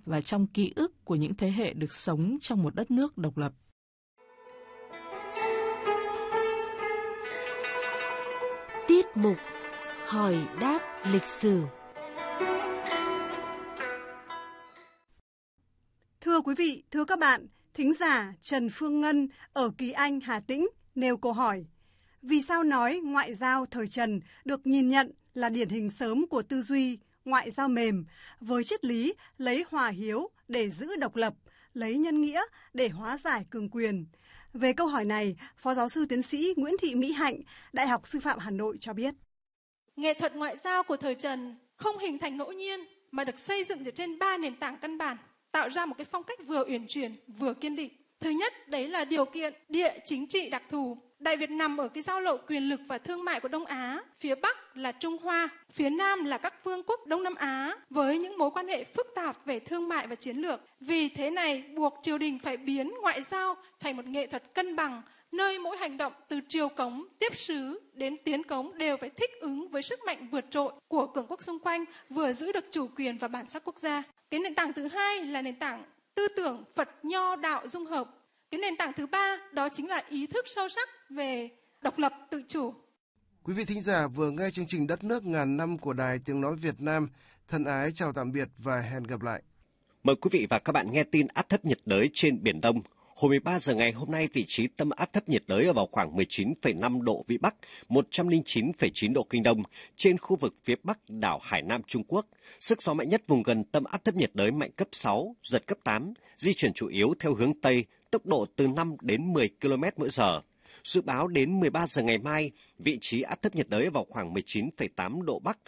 và trong ký ức của những thế hệ được sống trong một đất nước độc lập. Tiết mục Hỏi đáp lịch sử. Thưa quý vị, thưa các bạn, thính giả Trần Phương Ngân ở Kỳ Anh, Hà Tĩnh nêu câu hỏi: vì sao nói ngoại giao thời Trần được nhìn nhận là điển hình sớm của tư duy ngoại giao mềm, với triết lý lấy hòa hiếu để giữ độc lập, lấy nhân nghĩa để hóa giải cường quyền? Về câu hỏi này, Phó Giáo sư Tiến sĩ Nguyễn Thị Mỹ Hạnh, Đại học Sư phạm Hà Nội cho biết. Nghệ thuật ngoại giao của thời Trần không hình thành ngẫu nhiên mà được xây dựng dựa trên 3 nền tảng căn bản, tạo ra một cái phong cách vừa uyển chuyển vừa kiên định. Thứ nhất, đấy là điều kiện địa chính trị đặc thù. Đại Việt nằm ở cái giao lộ quyền lực và thương mại của Đông Á, phía Bắc là Trung Hoa, phía Nam là các vương quốc Đông Nam Á với những mối quan hệ phức tạp về thương mại và chiến lược. Vì thế này, buộc triều đình phải biến ngoại giao thành một nghệ thuật cân bằng, nơi mỗi hành động từ triều cống, tiếp sứ đến tiến cống đều phải thích ứng với sức mạnh vượt trội của cường quốc xung quanh, vừa giữ được chủ quyền và bản sắc quốc gia. Cái nền tảng thứ hai là nền tảng tư tưởng Phật Nho Đạo dung hợp. Cái nền tảng thứ ba đó chính là ý thức sâu sắc về độc lập tự chủ. Quý vị thính giả vừa nghe chương trình Đất nước ngàn năm của Đài Tiếng nói Việt Nam. Thân ái chào tạm biệt và hẹn gặp lại. Mời quý vị và các bạn nghe tin áp thấp nhiệt đới trên Biển Đông. Hồi 13 giờ ngày hôm nay, vị trí tâm áp thấp nhiệt đới ở vào khoảng 19,5 độ Vĩ Bắc, 109,9 độ Kinh Đông, trên khu vực phía Bắc đảo Hải Nam Trung Quốc. Sức gió mạnh nhất vùng gần tâm áp thấp nhiệt đới mạnh cấp 6, giật cấp 8, di chuyển chủ yếu theo hướng Tây, tốc độ từ 5 đến 10 km/h. Dự báo đến 13 giờ ngày mai, vị trí áp thấp nhiệt đới vào khoảng 19,8 độ Bắc,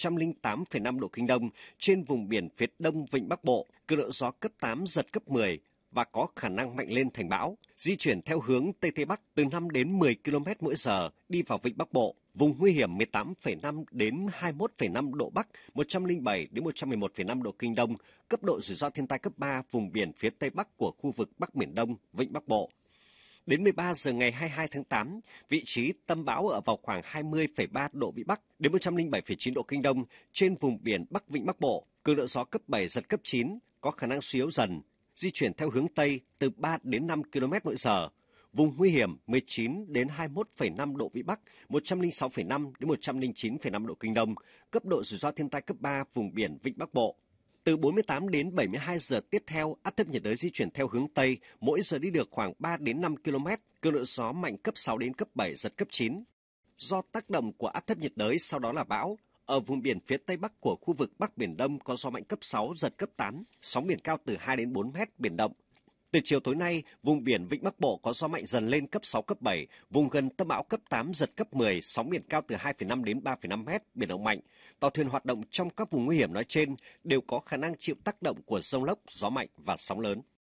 108,5 độ Kinh Đông, trên vùng biển phía Đông Vịnh Bắc Bộ, cường độ gió cấp 8, giật cấp 10 và có khả năng mạnh lên thành bão, di chuyển theo hướng Tây Tây Bắc từ 5 đến 10 km/h đi vào Vịnh Bắc Bộ, vùng nguy hiểm 18,5 đến 21,5 độ Bắc, 107 đến 111,5 độ Kinh Đông, cấp độ rủi ro thiên tai cấp 3, vùng biển phía Tây Bắc của khu vực Bắc Biển Đông, Vịnh Bắc Bộ. Đến 13 giờ ngày 22 tháng 8, vị trí tâm bão ở vào khoảng 20,3 độ Vĩ Bắc đến 107,9 độ Kinh Đông, trên vùng biển Bắc Vịnh Bắc Bộ, cường độ gió cấp 7, giật cấp 9, có khả năng suy yếu dần, di chuyển theo hướng Tây từ 3 đến 5 km/h. Vùng nguy hiểm 19 đến 21,5 độ Vĩ Bắc, 106,5 đến 109,5 độ Kinh Đông, cấp độ rủi ro thiên tai cấp 3, vùng biển Vịnh Bắc Bộ. Từ 48 đến 72 giờ tiếp theo, áp thấp nhiệt đới di chuyển theo hướng Tây, mỗi giờ đi được khoảng 3 đến 5 km, cường độ gió mạnh cấp 6 đến cấp 7, giật cấp 9. Do tác động của áp thấp nhiệt đới sau đó là bão, ở vùng biển phía Tây Bắc của khu vực Bắc Biển Đông có gió mạnh cấp 6, giật cấp 8, sóng biển cao từ 2 đến 4 mét, biển động. Từ chiều tối nay, vùng biển Vịnh Bắc Bộ có gió mạnh dần lên cấp 6, cấp 7, vùng gần tâm bão cấp 8, giật cấp 10, sóng biển cao từ 2,5 đến 3,5 mét, biển động mạnh. Tàu thuyền hoạt động trong các vùng nguy hiểm nói trên đều có khả năng chịu tác động của dông lốc, gió mạnh và sóng lớn.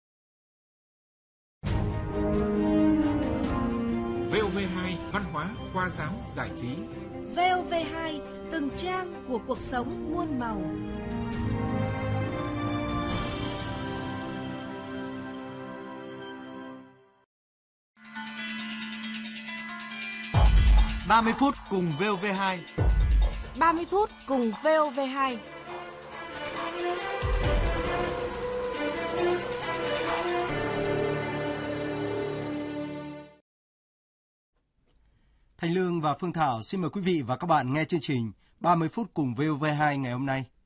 VOV2 văn hóa, khoa giáo, giải trí. VOV2 từng trang của cuộc sống muôn màu. Ba mươi phút cùng VOV2. 30 phút cùng VOV2. Thành Lương và Phương Thảo xin mời quý vị và các bạn nghe chương trình 30 phút cùng VOV2 ngày hôm nay.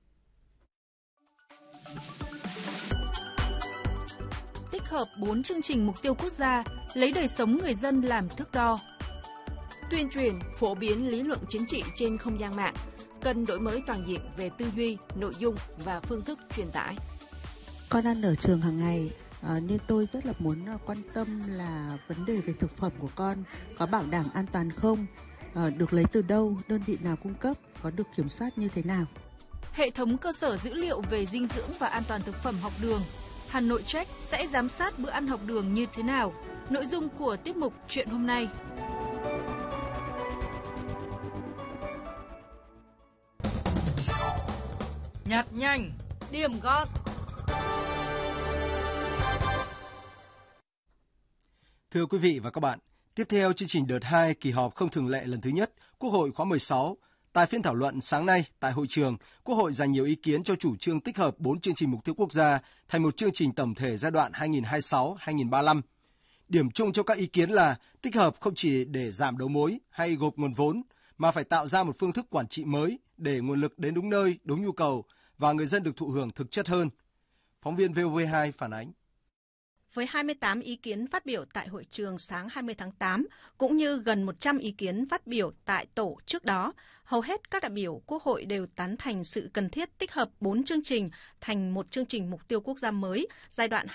Tích hợp 4 chương trình mục tiêu quốc gia, lấy đời sống người dân làm thước đo. Tuyên truyền, phổ biến lý luận chính trị trên không gian mạng, cần đổi mới toàn diện về tư duy, nội dung và phương thức truyền tải. Con ăn ở trường hàng ngày nên tôi rất là muốn quan tâm là vấn đề về thực phẩm của con có bảo đảm an toàn không, được lấy từ đâu, đơn vị nào cung cấp, có được kiểm soát như thế nào. Hệ thống cơ sở dữ liệu về dinh dưỡng và an toàn thực phẩm học đường Hà Nội Check sẽ giám sát bữa ăn học đường như thế nào. Nội dung của tiết mục Chuyện hôm nay. Nhặt nhanh, điểm gọn. Thưa quý vị và các bạn, tiếp theo chương trình đợt 2 kỳ họp không thường lệ lần thứ nhất Quốc hội khóa 16 Tại phiên thảo luận sáng nay tại hội trường, Quốc hội dành nhiều ý kiến cho chủ trương tích hợp 4 chương trình mục tiêu quốc gia thành một chương trình tổng thể giai đoạn 2026-2035. Điểm chung trong các ý kiến là tích hợp không chỉ để giảm đầu mối hay gộp nguồn vốn, mà phải tạo ra một phương thức quản trị mới để nguồn lực đến đúng nơi, đúng nhu cầu và người dân được thụ hưởng thực chất hơn. Phóng viên VOV2 phản ánh. Với 28 ý kiến phát biểu tại hội trường sáng 20 tháng 8, cũng như gần 100 ý kiến phát biểu tại tổ trước đó, hầu hết các đại biểu Quốc hội đều tán thành sự cần thiết tích hợp 4 chương trình thành một chương trình mục tiêu quốc gia mới giai đoạn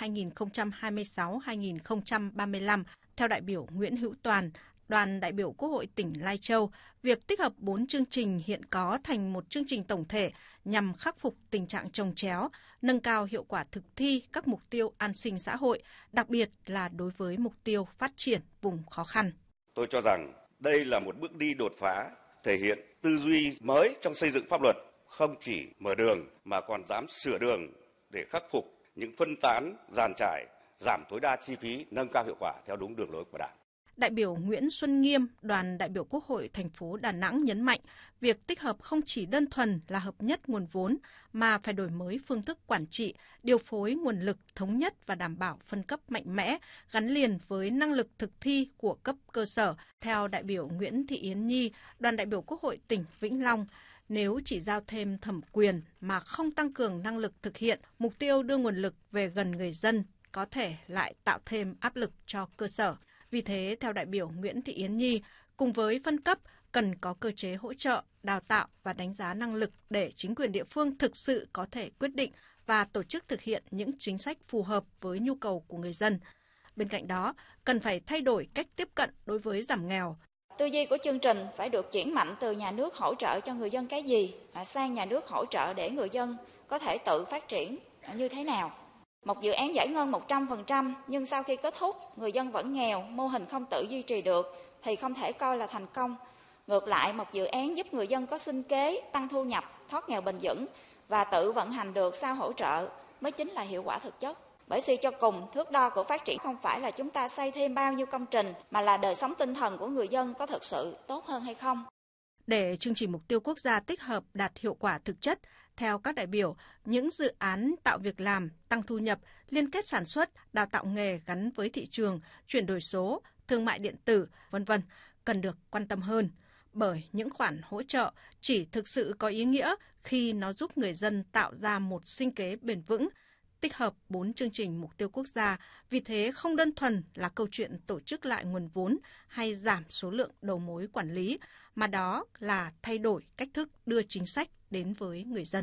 2026-2035. Theo đại biểu Nguyễn Hữu Toàn, đoàn đại biểu Quốc hội tỉnh Lai Châu, việc tích hợp 4 chương trình hiện có thành một chương trình tổng thể nhằm khắc phục tình trạng chồng chéo, nâng cao hiệu quả thực thi các mục tiêu an sinh xã hội, đặc biệt là đối với mục tiêu phát triển vùng khó khăn. Tôi cho rằng đây là một bước đi đột phá, thể hiện tư duy mới trong xây dựng pháp luật, không chỉ mở đường mà còn dám sửa đường để khắc phục những phân tán, dàn trải, giảm tối đa chi phí, nâng cao hiệu quả theo đúng đường lối của Đảng. Đại biểu Nguyễn Xuân Nghiêm, đoàn đại biểu Quốc hội thành phố Đà Nẵng nhấn mạnh, việc tích hợp không chỉ đơn thuần là hợp nhất nguồn vốn, mà phải đổi mới phương thức quản trị, điều phối nguồn lực thống nhất và đảm bảo phân cấp mạnh mẽ, gắn liền với năng lực thực thi của cấp cơ sở. Theo đại biểu Nguyễn Thị Yến Nhi, đoàn đại biểu Quốc hội tỉnh Vĩnh Long, nếu chỉ giao thêm thẩm quyền mà không tăng cường năng lực thực hiện, mục tiêu đưa nguồn lực về gần người dân có thể lại tạo thêm áp lực cho cơ sở. Vì thế, theo đại biểu Nguyễn Thị Yến Nhi, cùng với phân cấp, cần có cơ chế hỗ trợ, đào tạo và đánh giá năng lực để chính quyền địa phương thực sự có thể quyết định và tổ chức thực hiện những chính sách phù hợp với nhu cầu của người dân. Bên cạnh đó, cần phải thay đổi cách tiếp cận đối với giảm nghèo. Tư duy của chương trình phải được chuyển mạnh từ nhà nước hỗ trợ cho người dân cái gì sang nhà nước hỗ trợ để người dân có thể tự phát triển như thế nào. Một dự án giải ngân 100% nhưng sau khi kết thúc người dân vẫn nghèo, mô hình không tự duy trì được thì không thể coi là thành công. Ngược lại, một dự án giúp người dân có sinh kế, tăng thu nhập, thoát nghèo bền vững và tự vận hành được sau hỗ trợ mới chính là hiệu quả thực chất. Bởi suy cho cùng, thước đo của phát triển không phải là chúng ta xây thêm bao nhiêu công trình mà là đời sống tinh thần của người dân có thực sự tốt hơn hay không. Để chương trình mục tiêu quốc gia tích hợp đạt hiệu quả thực chất, theo các đại biểu, những dự án tạo việc làm, tăng thu nhập, liên kết sản xuất, đào tạo nghề gắn với thị trường, chuyển đổi số, thương mại điện tử, v.v. cần được quan tâm hơn. Bởi những khoản hỗ trợ chỉ thực sự có ý nghĩa khi nó giúp người dân tạo ra một sinh kế bền vững, tích hợp 4 chương trình mục tiêu quốc gia, vì thế không đơn thuần là câu chuyện tổ chức lại nguồn vốn hay giảm số lượng đầu mối quản lý, mà đó là thay đổi cách thức đưa chính sách đến với người dân.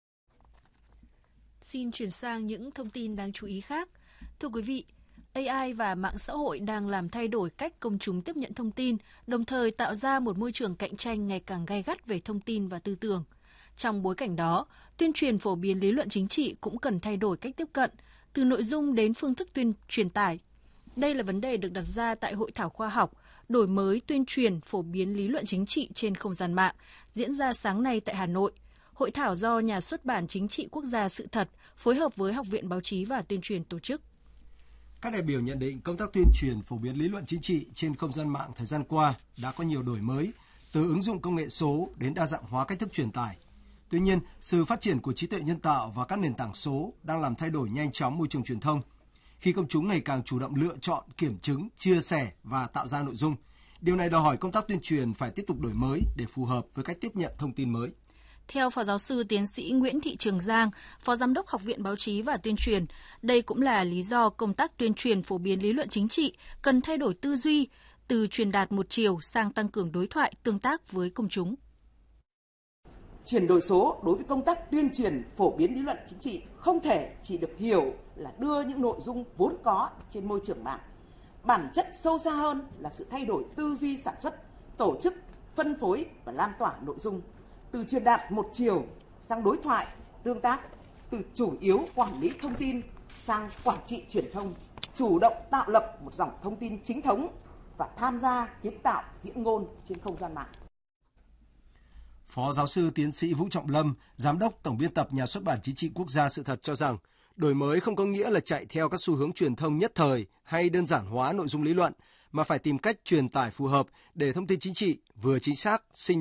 Xin chuyển sang những thông tin đáng chú ý khác. Thưa quý vị, AI và mạng xã hội đang làm thay đổi cách công chúng tiếp nhận thông tin, đồng thời tạo ra một môi trường cạnh tranh ngày càng gay gắt về thông tin và tư tưởng. Trong bối cảnh đó, tuyên truyền phổ biến lý luận chính trị cũng cần thay đổi cách tiếp cận, từ nội dung đến phương thức truyền tải. Đây là vấn đề được đặt ra tại Hội thảo khoa học đổi mới tuyên truyền phổ biến lý luận chính trị trên không gian mạng diễn ra sáng nay tại Hà Nội. Hội thảo do Nhà xuất bản Chính trị Quốc gia Sự thật phối hợp với Học viện Báo chí và Tuyên truyền tổ chức. Các đại biểu nhận định công tác tuyên truyền phổ biến lý luận chính trị trên không gian mạng thời gian qua đã có nhiều đổi mới, từ ứng dụng công nghệ số đến đa dạng hóa cách thức truyền tải. Tuy nhiên, sự phát triển của trí tuệ nhân tạo và các nền tảng số đang làm thay đổi nhanh chóng môi trường truyền thông. Khi công chúng ngày càng chủ động lựa chọn, kiểm chứng, chia sẻ và tạo ra nội dung, điều này đòi hỏi công tác tuyên truyền phải tiếp tục đổi mới để phù hợp với cách tiếp nhận thông tin mới. Theo Phó Giáo sư Tiến sĩ Nguyễn Thị Trường Giang, Phó Giám đốc Học viện Báo chí và Tuyên truyền, đây cũng là lý do công tác tuyên truyền phổ biến lý luận chính trị cần thay đổi tư duy, từ truyền đạt một chiều sang tăng cường đối thoại, tương tác với công chúng. Chuyển đổi số đối với công tác tuyên truyền phổ biến lý luận chính trị không thể chỉ được hiểu là đưa những nội dung vốn có trên môi trường mạng. Bản chất sâu xa hơn là sự thay đổi tư duy sản xuất, tổ chức, phân phối và lan tỏa nội dung. Từ truyền đạt một chiều sang đối thoại, tương tác, từ chủ yếu quản lý thông tin sang quản trị truyền thông, chủ động tạo lập một dòng thông tin chính thống và tham gia kiến tạo diễn ngôn trên không gian mạng. Phó Giáo sư Tiến sĩ Vũ Trọng Lâm, Giám đốc Tổng biên tập Nhà xuất bản Chính trị Quốc gia Sự thật cho rằng, đổi mới không có nghĩa là chạy theo các xu hướng truyền thông nhất thời hay đơn giản hóa nội dung lý luận, mà phải tìm cách truyền tải phù hợp để thông tin chính trị vừa chính xác, sinh động,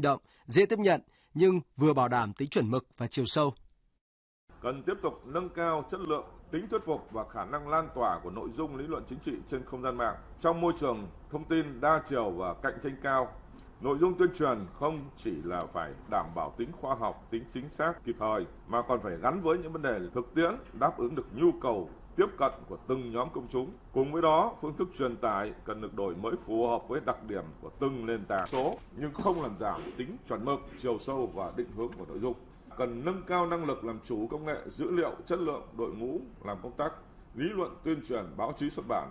dễ tiếp nhận nhưng vừa bảo đảm tính chuẩn mực và chiều sâu. Cần tiếp tục nâng cao chất lượng, tính thuyết phục và khả năng lan tỏa của nội dung lý luận chính trị trên không gian mạng. Trong môi trường thông tin đa chiều và cạnh tranh cao, nội dung tuyên truyền không chỉ là phải đảm bảo tính khoa học, tính chính xác, kịp thời, mà còn phải gắn với những vấn đề thực tiễn, đáp ứng được nhu cầu tiếp cận của từng nhóm công chúng. Cùng với đó, phương thức truyền tải cần được đổi mới phù hợp với đặc điểm của từng nền tảng số, nhưng không làm giảm tính chuẩn mực, chiều sâu và định hướng của nội dung. Cần nâng cao năng lực làm chủ công nghệ, dữ liệu, chất lượng đội ngũ làm công tác lý luận tuyên truyền, báo chí xuất bản.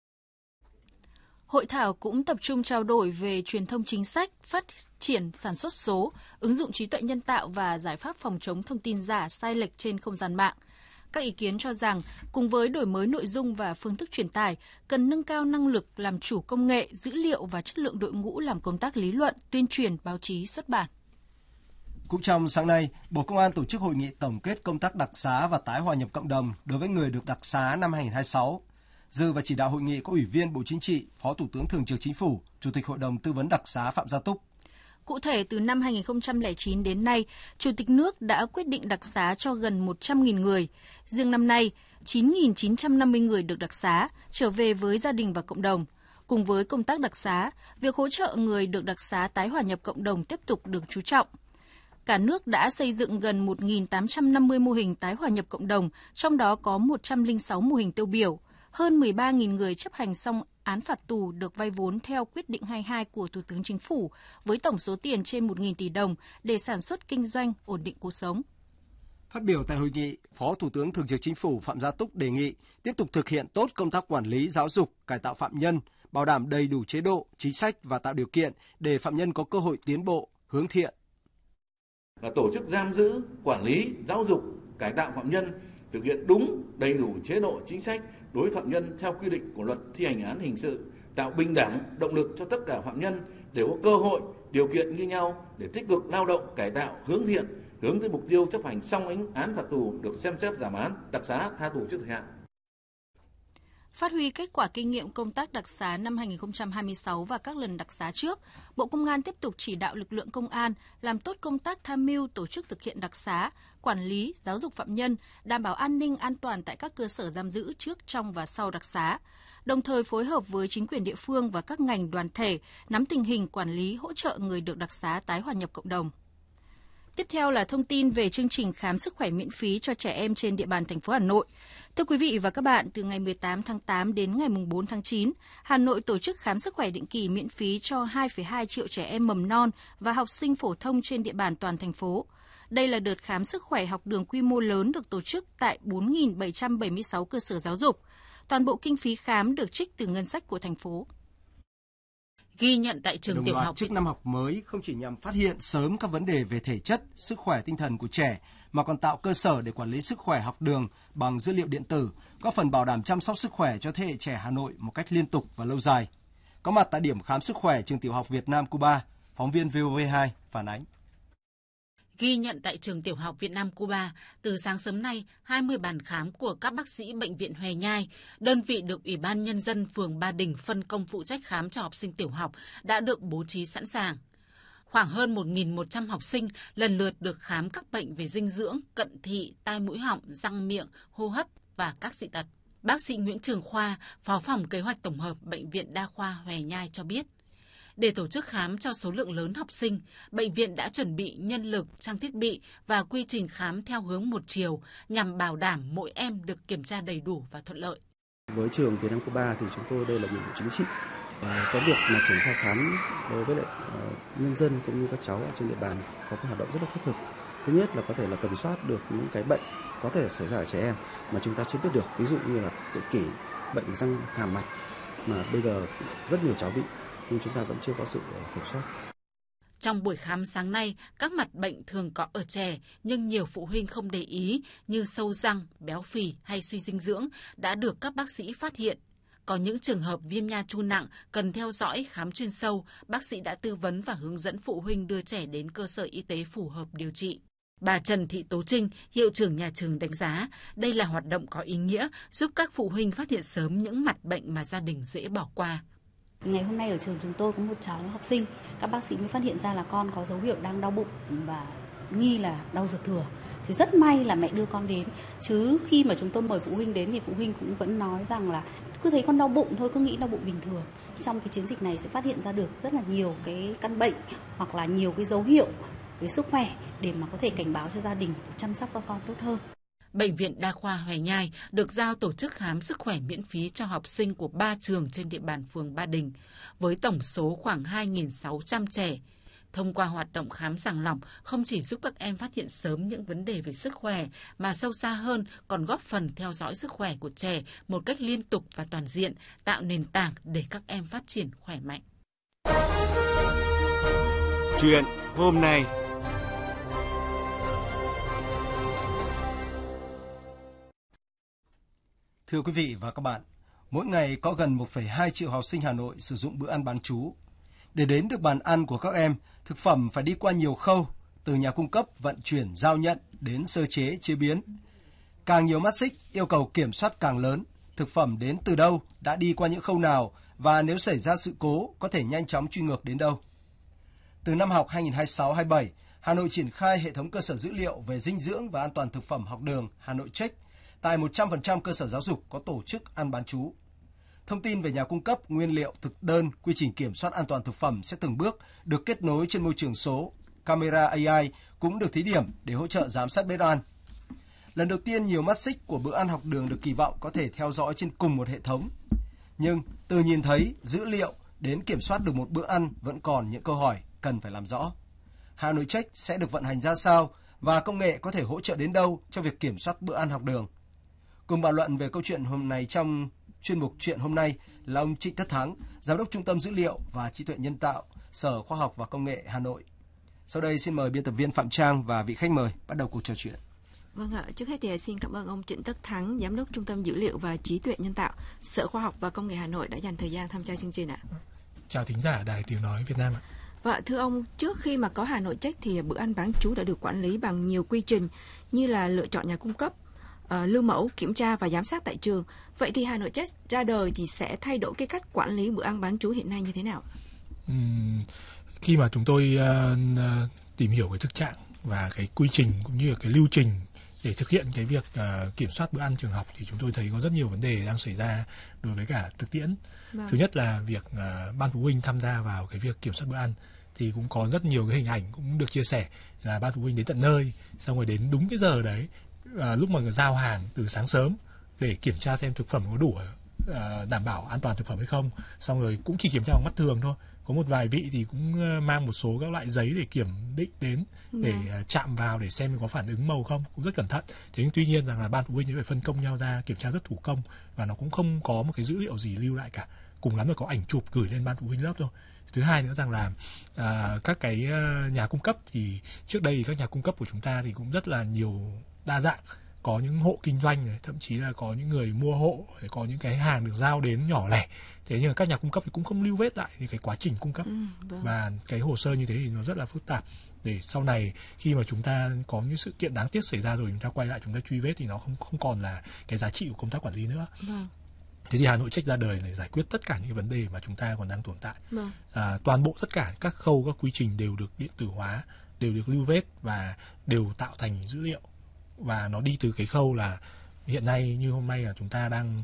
Hội thảo cũng tập trung trao đổi về truyền thông chính sách, phát triển sản xuất số, ứng dụng trí tuệ nhân tạo và giải pháp phòng chống thông tin giả sai lệch trên không gian mạng. Các ý kiến cho rằng, cùng với đổi mới nội dung và phương thức truyền tải, cần nâng cao năng lực làm chủ công nghệ, dữ liệu và chất lượng đội ngũ làm công tác lý luận, tuyên truyền, báo chí, xuất bản. Cũng trong sáng nay, Bộ Công an tổ chức hội nghị tổng kết công tác đặc xá và tái hòa nhập cộng đồng đối với người được đặc xá năm 2026. Dự và chỉ đạo hội nghị có Ủy viên Bộ Chính trị, Phó Thủ tướng Thường trực Chính phủ, Chủ tịch Hội đồng Tư vấn đặc xá Phạm Gia Túc. Cụ thể, từ năm 2009 đến nay, Chủ tịch nước đã quyết định đặc xá cho gần 100.000 người. Riêng năm nay, 9.950 người được đặc xá, trở về với gia đình và cộng đồng. Cùng với công tác đặc xá, việc hỗ trợ người được đặc xá tái hòa nhập cộng đồng tiếp tục được chú trọng. Cả nước đã xây dựng gần 1.850 mô hình tái hòa nhập cộng đồng, trong đó có 106 mô hình tiêu biểu. Hơn 13.000 người chấp hành xong án phạt tù được vay vốn theo quyết định 22 của Thủ tướng Chính phủ, với tổng số tiền trên 1.000 tỷ đồng để sản xuất kinh doanh, ổn định cuộc sống. Phát biểu tại hội nghị, Phó Thủ tướng Thường trực Chính phủ Phạm Gia Túc đề nghị tiếp tục thực hiện tốt công tác quản lý, giáo dục, cải tạo phạm nhân, bảo đảm đầy đủ chế độ, chính sách và tạo điều kiện để phạm nhân có cơ hội tiến bộ, hướng thiện. Là tổ chức giam giữ, quản lý, giáo dục, cải tạo phạm nhân, thực hiện đúng, đầy đủ chế độ chính sách đối với phạm nhân theo quy định của Luật Thi hành án hình sự, tạo bình đẳng, động lực cho tất cả phạm nhân đều có cơ hội, điều kiện như nhau để tích cực lao động, cải tạo, hướng thiện, hướng tới mục tiêu chấp hành xong án phạt tù được xem xét giảm án, đặc xá, tha tù trước thời hạn. Phát huy kết quả kinh nghiệm công tác đặc xá năm 2026 và các lần đặc xá trước, Bộ Công an tiếp tục chỉ đạo lực lượng công an làm tốt công tác tham mưu tổ chức thực hiện đặc xá, quản lý, giáo dục phạm nhân, đảm bảo an ninh an toàn tại các cơ sở giam giữ trước, trong và sau đặc xá, đồng thời phối hợp với chính quyền địa phương và các ngành đoàn thể nắm tình hình quản lý, hỗ trợ người được đặc xá tái hòa nhập cộng đồng. Tiếp theo là thông tin về chương trình khám sức khỏe miễn phí cho trẻ em trên địa bàn thành phố Hà Nội. Thưa quý vị và các bạn, từ ngày 18 tháng 8 đến ngày 4 tháng 9, Hà Nội tổ chức khám sức khỏe định kỳ miễn phí cho 2,2 triệu trẻ em mầm non và học sinh phổ thông trên địa bàn toàn thành phố. Đây là đợt khám sức khỏe học đường quy mô lớn được tổ chức tại 4.776 cơ sở giáo dục. Toàn bộ kinh phí khám được trích từ ngân sách của thành phố. Ghi nhận tại trường tiểu học trước năm học mới không chỉ nhằm phát hiện sớm các vấn đề về thể chất, sức khỏe tinh thần của trẻ, mà còn tạo cơ sở để quản lý sức khỏe học đường bằng dữ liệu điện tử, góp phần bảo đảm chăm sóc sức khỏe cho thế hệ trẻ Hà Nội một cách liên tục và lâu dài. Có mặt tại điểm khám sức khỏe trường tiểu học Việt Nam Cuba, phóng viên VOV2 phản ánh. Ghi nhận tại trường tiểu học Việt Nam Cuba, từ sáng sớm nay, 20 bàn khám của các bác sĩ Bệnh viện Hòe Nhai, đơn vị được Ủy ban Nhân dân phường Ba Đình phân công phụ trách khám cho học sinh tiểu học, đã được bố trí sẵn sàng. Khoảng hơn 1.100 học sinh lần lượt được khám các bệnh về dinh dưỡng, cận thị, tai mũi họng, răng miệng, hô hấp và các dị tật. Bác sĩ Nguyễn Trường Khoa, Phó phòng Kế hoạch Tổng hợp Bệnh viện Đa khoa Hòe Nhai cho biết, để tổ chức khám cho số lượng lớn học sinh, bệnh viện đã chuẩn bị nhân lực, trang thiết bị và quy trình khám theo hướng một chiều nhằm bảo đảm mỗi em được kiểm tra đầy đủ và thuận lợi. Với trường Việt Nam Cuba thì chúng tôi đây là nhiệm vụ chính trị. Cái việc mà triển khai khám đối với lại nhân dân cũng như các cháu ở trên địa bàn có cái hoạt động rất là thiết thực. Thứ nhất là có thể là tầm soát được những cái bệnh có thể xảy ra ở trẻ em mà chúng ta chưa biết được, ví dụ như là tự kỷ, bệnh răng hàm mặt mà bây giờ rất nhiều cháu bị nhưng chúng ta vẫn chưa có sự kiểm soát. Trong buổi khám sáng nay, các mặt bệnh thường có ở trẻ nhưng nhiều phụ huynh không để ý như sâu răng, béo phì hay suy dinh dưỡng đã được các bác sĩ phát hiện. Có những trường hợp viêm nha chu nặng cần theo dõi khám chuyên sâu, bác sĩ đã tư vấn và hướng dẫn phụ huynh đưa trẻ đến cơ sở y tế phù hợp điều trị. Bà Trần Thị Tố Trinh, hiệu trưởng nhà trường đánh giá đây là hoạt động có ý nghĩa giúp các phụ huynh phát hiện sớm những mặt bệnh mà gia đình dễ bỏ qua. Ngày hôm nay ở trường chúng tôi có một cháu học sinh, các bác sĩ mới phát hiện ra là con có dấu hiệu đang đau bụng và nghi là đau ruột thừa. Thì rất may là mẹ đưa con đến, chứ khi mà chúng tôi mời phụ huynh đến thì phụ huynh cũng vẫn nói rằng là cứ thấy con đau bụng thôi, cứ nghĩ đau bụng bình thường. Trong cái chiến dịch này sẽ phát hiện ra được rất là nhiều cái căn bệnh hoặc là nhiều cái dấu hiệu về sức khỏe để mà có thể cảnh báo cho gia đình chăm sóc các con tốt hơn. Bệnh viện Đa khoa Hoài Nhai được giao tổ chức khám sức khỏe miễn phí cho học sinh của 3 trường trên địa bàn phường Ba Đình, với tổng số khoảng 2.600 trẻ. Thông qua hoạt động khám sàng lọc không chỉ giúp các em phát hiện sớm những vấn đề về sức khỏe, mà sâu xa hơn còn góp phần theo dõi sức khỏe của trẻ một cách liên tục và toàn diện, tạo nền tảng để các em phát triển khỏe mạnh. Chuyện hôm nay. Thưa quý vị và các bạn, mỗi ngày có gần 1,2 triệu học sinh Hà Nội sử dụng bữa ăn bán trú. Để đến được bàn ăn của các em, thực phẩm phải đi qua nhiều khâu, từ nhà cung cấp, vận chuyển, giao nhận đến sơ chế, chế biến. Càng nhiều mắt xích, yêu cầu kiểm soát càng lớn. Thực phẩm đến từ đâu, đã đi qua những khâu nào và nếu xảy ra sự cố, có thể nhanh chóng truy ngược đến đâu. Từ năm học 2026-27, Hà Nội triển khai hệ thống cơ sở dữ liệu về dinh dưỡng và an toàn thực phẩm học đường Hà Nội Check tại 100% cơ sở giáo dục có tổ chức ăn bán trú. Thông tin về nhà cung cấp, nguyên liệu, thực đơn, quy trình kiểm soát an toàn thực phẩm sẽ từng bước được kết nối trên môi trường số. Camera AI cũng được thí điểm để hỗ trợ giám sát bếp ăn. Lần đầu tiên, nhiều mắt xích của bữa ăn học đường được kỳ vọng có thể theo dõi trên cùng một hệ thống. Nhưng từ nhìn thấy, dữ liệu đến kiểm soát được một bữa ăn vẫn còn những câu hỏi cần phải làm rõ. Hà Nội Check sẽ được vận hành ra sao và công nghệ có thể hỗ trợ đến đâu cho việc kiểm soát bữa ăn học đường? Cùng bàn luận về câu chuyện hôm nay trong chuyên mục Chuyện hôm nay là ông Trịnh Tất Thắng, Giám đốc Trung tâm Dữ liệu và Trí tuệ Nhân tạo, Sở Khoa học và Công nghệ Hà Nội. Sau đây xin mời biên tập viên Phạm Trang và vị khách mời bắt đầu cuộc trò chuyện. Vâng ạ, trước hết thì xin cảm ơn ông Trịnh Tất Thắng, Giám đốc Trung tâm Dữ liệu và Trí tuệ Nhân tạo, Sở Khoa học và Công nghệ Hà Nội đã dành thời gian tham gia chương trình ạ. Chào thính giả Đài Tiếng Nói Việt Nam ạ. Và thưa ông, trước khi mà có Hà Nội Check thì bữa ăn bán trú đã được quản lý bằng nhiều quy trình như là lựa chọn nhà cung cấp, lưu mẫu, kiểm tra và giám sát tại trường. Vậy thì Hà Nội Check ra đời thì sẽ thay đổi cái cách quản lý bữa ăn bán trú hiện nay như thế nào? Khi mà chúng tôi tìm hiểu cái thực trạng và cái quy trình cũng như là cái lưu trình để thực hiện cái việc kiểm soát bữa ăn trường học thì chúng tôi thấy có rất nhiều vấn đề đang xảy ra đối với cả thực tiễn. Vâng. Thứ nhất là việc ban phụ huynh tham gia vào cái việc kiểm soát bữa ăn thì cũng có rất nhiều cái hình ảnh cũng được chia sẻ là ban phụ huynh đến tận nơi, xong rồi đến đúng cái giờ đấy, lúc mà giao hàng từ sáng sớm để kiểm tra xem thực phẩm có đủ đảm bảo an toàn thực phẩm hay không, xong rồi cũng chỉ kiểm tra bằng mắt thường thôi. Có một vài vị thì cũng mang một số các loại giấy để kiểm định đến, để chạm vào để xem có phản ứng màu không, cũng rất cẩn thận. Thế nhưng tuy nhiên rằng là ban phụ huynh phải phân công nhau ra kiểm tra rất thủ công và nó cũng không có một cái dữ liệu gì lưu lại cả. Cùng lắm là có ảnh chụp gửi lên ban phụ huynh lớp thôi. Thứ hai nữa rằng là các cái nhà cung cấp thì trước đây các nhà cung cấp của chúng ta thì cũng rất là nhiều đa dạng. Có những hộ kinh doanh này, thậm chí là có những người mua hộ, có những cái hàng được giao đến nhỏ lẻ. Thế nhưng mà các nhà cung cấp thì cũng không lưu vết lại thì cái quá trình cung cấp. Vâng. Và cái hồ sơ như thế thì nó rất là phức tạp. Để sau này khi mà chúng ta có những sự kiện đáng tiếc xảy ra rồi, chúng ta quay lại chúng ta truy vết thì nó không còn là cái giá trị của công tác quản lý nữa. Vâng. Thế thì Hà Nội Check ra đời để giải quyết tất cả những vấn đề mà chúng ta còn đang tồn tại. Vâng. Toàn bộ tất cả các khâu, các quy trình đều được điện tử hóa, đều được lưu vết và đều tạo thành dữ liệu. Và nó đi từ cái khâu là hiện nay như hôm nay là chúng ta đang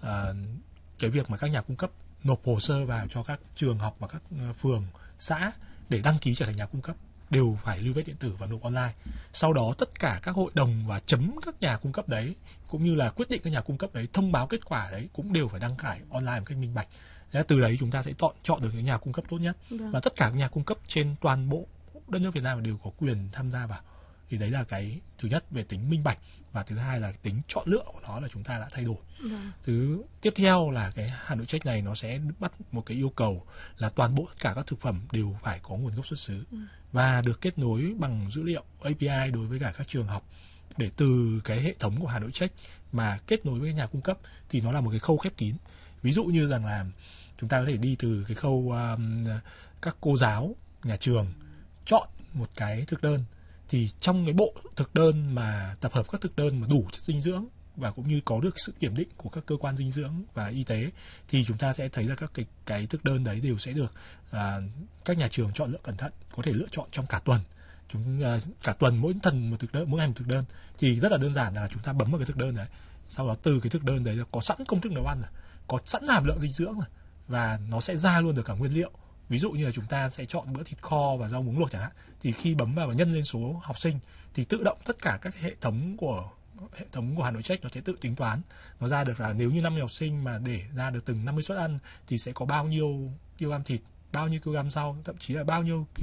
cái việc mà các nhà cung cấp nộp hồ sơ vào cho các trường học và các phường, xã để đăng ký trở thành nhà cung cấp đều phải lưu vết điện tử và nộp online. Sau đó tất cả các hội đồng và chấm các nhà cung cấp đấy cũng như là quyết định các nhà cung cấp đấy, thông báo kết quả đấy cũng đều phải đăng tải online một cách minh bạch. Từ đấy chúng ta sẽ chọn được những nhà cung cấp tốt nhất. Và tất cả các nhà cung cấp trên toàn bộ đất nước Việt Nam đều có quyền tham gia vào. Thì đấy là cái thứ nhất về tính minh bạch, và thứ hai là tính chọn lựa của nó là chúng ta đã thay đổi. Thứ tiếp theo là cái Hà Nội Check này nó sẽ bắt một cái yêu cầu là toàn bộ tất cả các thực phẩm đều phải có nguồn gốc xuất xứ và được kết nối bằng dữ liệu API đối với cả các trường học, để từ cái hệ thống của Hà Nội Check mà kết nối với nhà cung cấp thì nó là một cái khâu khép kín. Ví dụ như rằng là chúng ta có thể đi từ cái khâu các cô giáo nhà trường chọn một cái thực đơn, thì trong cái bộ thực đơn mà tập hợp các thực đơn mà đủ chất dinh dưỡng và cũng như có được sự kiểm định của các cơ quan dinh dưỡng và y tế, thì chúng ta sẽ thấy là các cái thực đơn đấy đều sẽ được các nhà trường chọn lựa cẩn thận, có thể lựa chọn trong cả tuần. Cả tuần mỗi ngày một thực đơn, thì rất là đơn giản là chúng ta bấm vào cái thực đơn đấy, sau đó từ cái thực đơn đấy có sẵn công thức nấu ăn, có sẵn hàm lượng dinh dưỡng, và nó sẽ ra luôn được cả nguyên liệu. Ví dụ như là chúng ta sẽ chọn bữa thịt kho và rau muống luộc chẳng hạn, thì khi bấm vào và nhân lên số học sinh thì tự động tất cả các hệ thống của Hà Nội Check nó sẽ tự tính toán, nó ra được là nếu như 50 học sinh mà để ra được từng 50 suất ăn thì sẽ có bao nhiêu kg thịt, bao nhiêu kg rau, thậm chí là bao nhiêu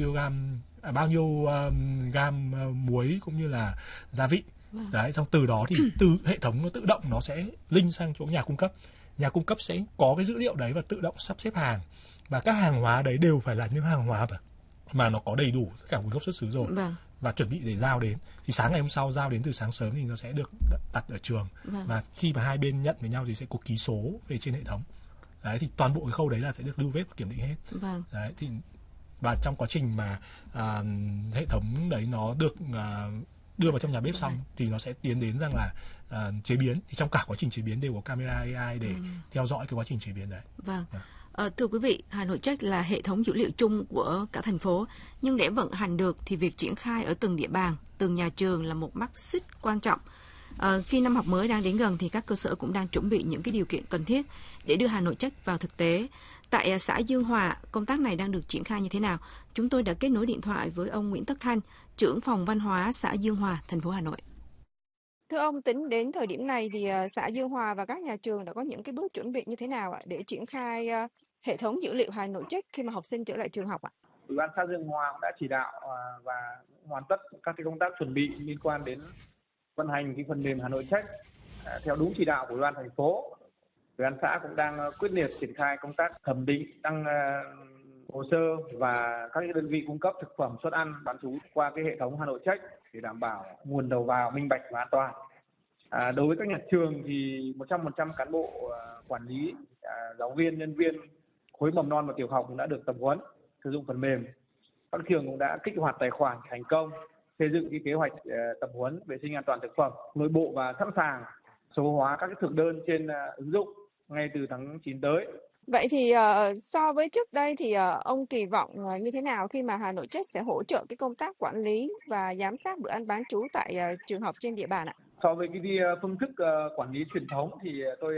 gam muối cũng như là gia vị. Đấy, xong từ đó thì từ hệ thống nó tự động nó sẽ link sang chỗ nhà cung cấp sẽ có cái dữ liệu đấy và tự động sắp xếp hàng, và các hàng hóa đấy đều phải là những hàng hóa mà nó có đầy đủ tất cả nguồn gốc xuất xứ rồi, và chuẩn bị để giao đến. Thì sáng ngày hôm sau giao đến từ sáng sớm thì nó sẽ được đặt ở trường, và khi mà hai bên nhận với nhau thì sẽ có ký số về trên hệ thống. Đấy, thì toàn bộ cái khâu đấy là sẽ được lưu vết và kiểm định hết. Đấy, thì và trong quá trình mà hệ thống đấy nó được đưa vào trong nhà bếp xong thì nó sẽ tiến đến rằng là chế biến. Thì trong cả quá trình chế biến đều có camera AI để theo dõi cái quá trình chế biến đấy. Thưa quý vị, Hà Nội Check là hệ thống dữ liệu chung của cả thành phố, nhưng để vận hành được thì việc triển khai ở từng địa bàn, từng nhà trường là một mắt xích quan trọng. Khi năm học mới đang đến gần thì các cơ sở cũng đang chuẩn bị những cái điều kiện cần thiết để đưa Hà Nội Check vào thực tế. Tại xã Dương Hòa, công tác này đang được triển khai như thế nào? Chúng tôi đã kết nối điện thoại với ông Nguyễn Tất Thanh, trưởng phòng văn hóa xã Dương Hòa, thành phố Hà Nội. Thưa ông, tính đến thời điểm này thì xã Dương Hòa và các nhà trường đã có những cái bước chuẩn bị như thế nào để triển khai hệ thống dữ liệu Hà Nội Check khi mà học sinh trở lại trường học ạ? Ủy ban xã Dương Hòa cũng đã chỉ đạo và hoàn tất các cái công tác chuẩn bị liên quan đến vận hành cái phần mềm Hà Nội Check theo đúng chỉ đạo của Ủy ban thành phố. Ủy ban xã cũng đang quyết liệt triển khai công tác thẩm định, đăng hồ sơ và các đơn vị cung cấp thực phẩm suất ăn bán trú qua cái hệ thống Hà Nội Check để đảm bảo nguồn đầu vào minh bạch và an toàn. Đối với các nhà trường thì 100% cán bộ quản lý, giáo viên, nhân viên khối mầm non và tiểu học cũng đã được tập huấn sử dụng phần mềm. Các trường cũng đã kích hoạt tài khoản thành công, xây dựng cái kế hoạch tập huấn vệ sinh an toàn thực phẩm nội bộ và sẵn sàng số hóa các cái thực đơn trên ứng dụng ngay từ tháng 9 tới. Vậy thì so với trước đây thì ông kỳ vọng như thế nào khi mà Hà Nội Check sẽ hỗ trợ cái công tác quản lý và giám sát bữa ăn bán trú tại trường học trên địa bàn ạ? So với cái phương thức quản lý truyền thống thì tôi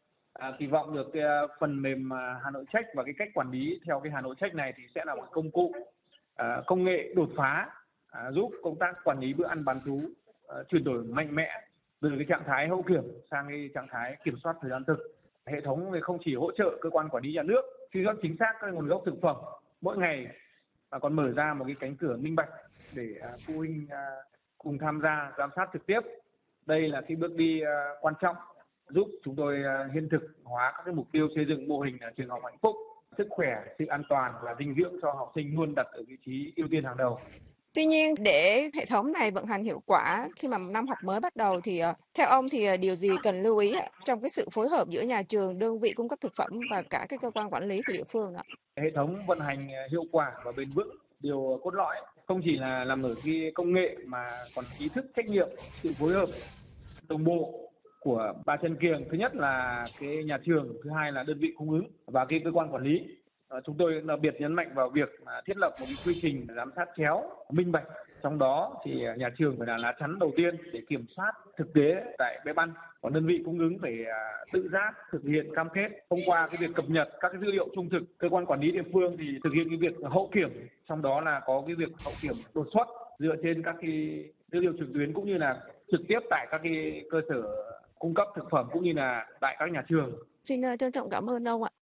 kỳ vọng được cái phần mềm Hà Nội Check và cái cách quản lý theo cái Hà Nội Check này thì sẽ là một công cụ công nghệ đột phá giúp công tác quản lý bữa ăn bán trú chuyển đổi mạnh mẽ từ cái trạng thái hậu kiểm sang cái trạng thái kiểm soát thời gian thực. Hệ thống không chỉ hỗ trợ cơ quan quản lý nhà nước truy xuất chính xác các nguồn gốc thực phẩm mỗi ngày, mà còn mở ra một cái cánh cửa minh bạch để phụ huynh cùng tham gia giám sát trực tiếp. Đây là cái bước đi quan trọng giúp chúng tôi hiện thực hóa các cái mục tiêu xây dựng mô hình trường học hạnh phúc, sức khỏe, sự an toàn và dinh dưỡng cho học sinh luôn đặt ở vị trí ưu tiên hàng đầu. Tuy nhiên, để hệ thống này vận hành hiệu quả khi mà năm học mới bắt đầu thì theo ông thì điều gì cần lưu ý trong cái sự phối hợp giữa nhà trường, đơn vị cung cấp thực phẩm và cả cái cơ quan quản lý của địa phương ạ? Hệ thống vận hành hiệu quả và bền vững, điều cốt lõi không chỉ là nằm ở cái công nghệ mà còn ý thức, trách nhiệm, sự phối hợp đồng bộ của ba chân kiềng. Thứ nhất là cái nhà trường, thứ hai là đơn vị cung ứng và cái cơ quan quản lý. Chúng tôi đặc biệt nhấn mạnh vào việc thiết lập một cái quy trình giám sát chéo, minh bạch. Trong đó thì nhà trường phải là lá chắn đầu tiên để kiểm soát thực tế tại bếp ăn. Còn đơn vị cung ứng phải tự giác thực hiện cam kết thông qua cái việc cập nhật các cái dữ liệu trung thực. Cơ quan quản lý địa phương thì thực hiện cái việc hậu kiểm, trong đó là có cái việc hậu kiểm đột xuất dựa trên các cái dữ liệu trực tuyến cũng như là trực tiếp tại các cái cơ sở cung cấp thực phẩm cũng như là tại các nhà trường. Xin trân trọng cảm ơn ông ạ.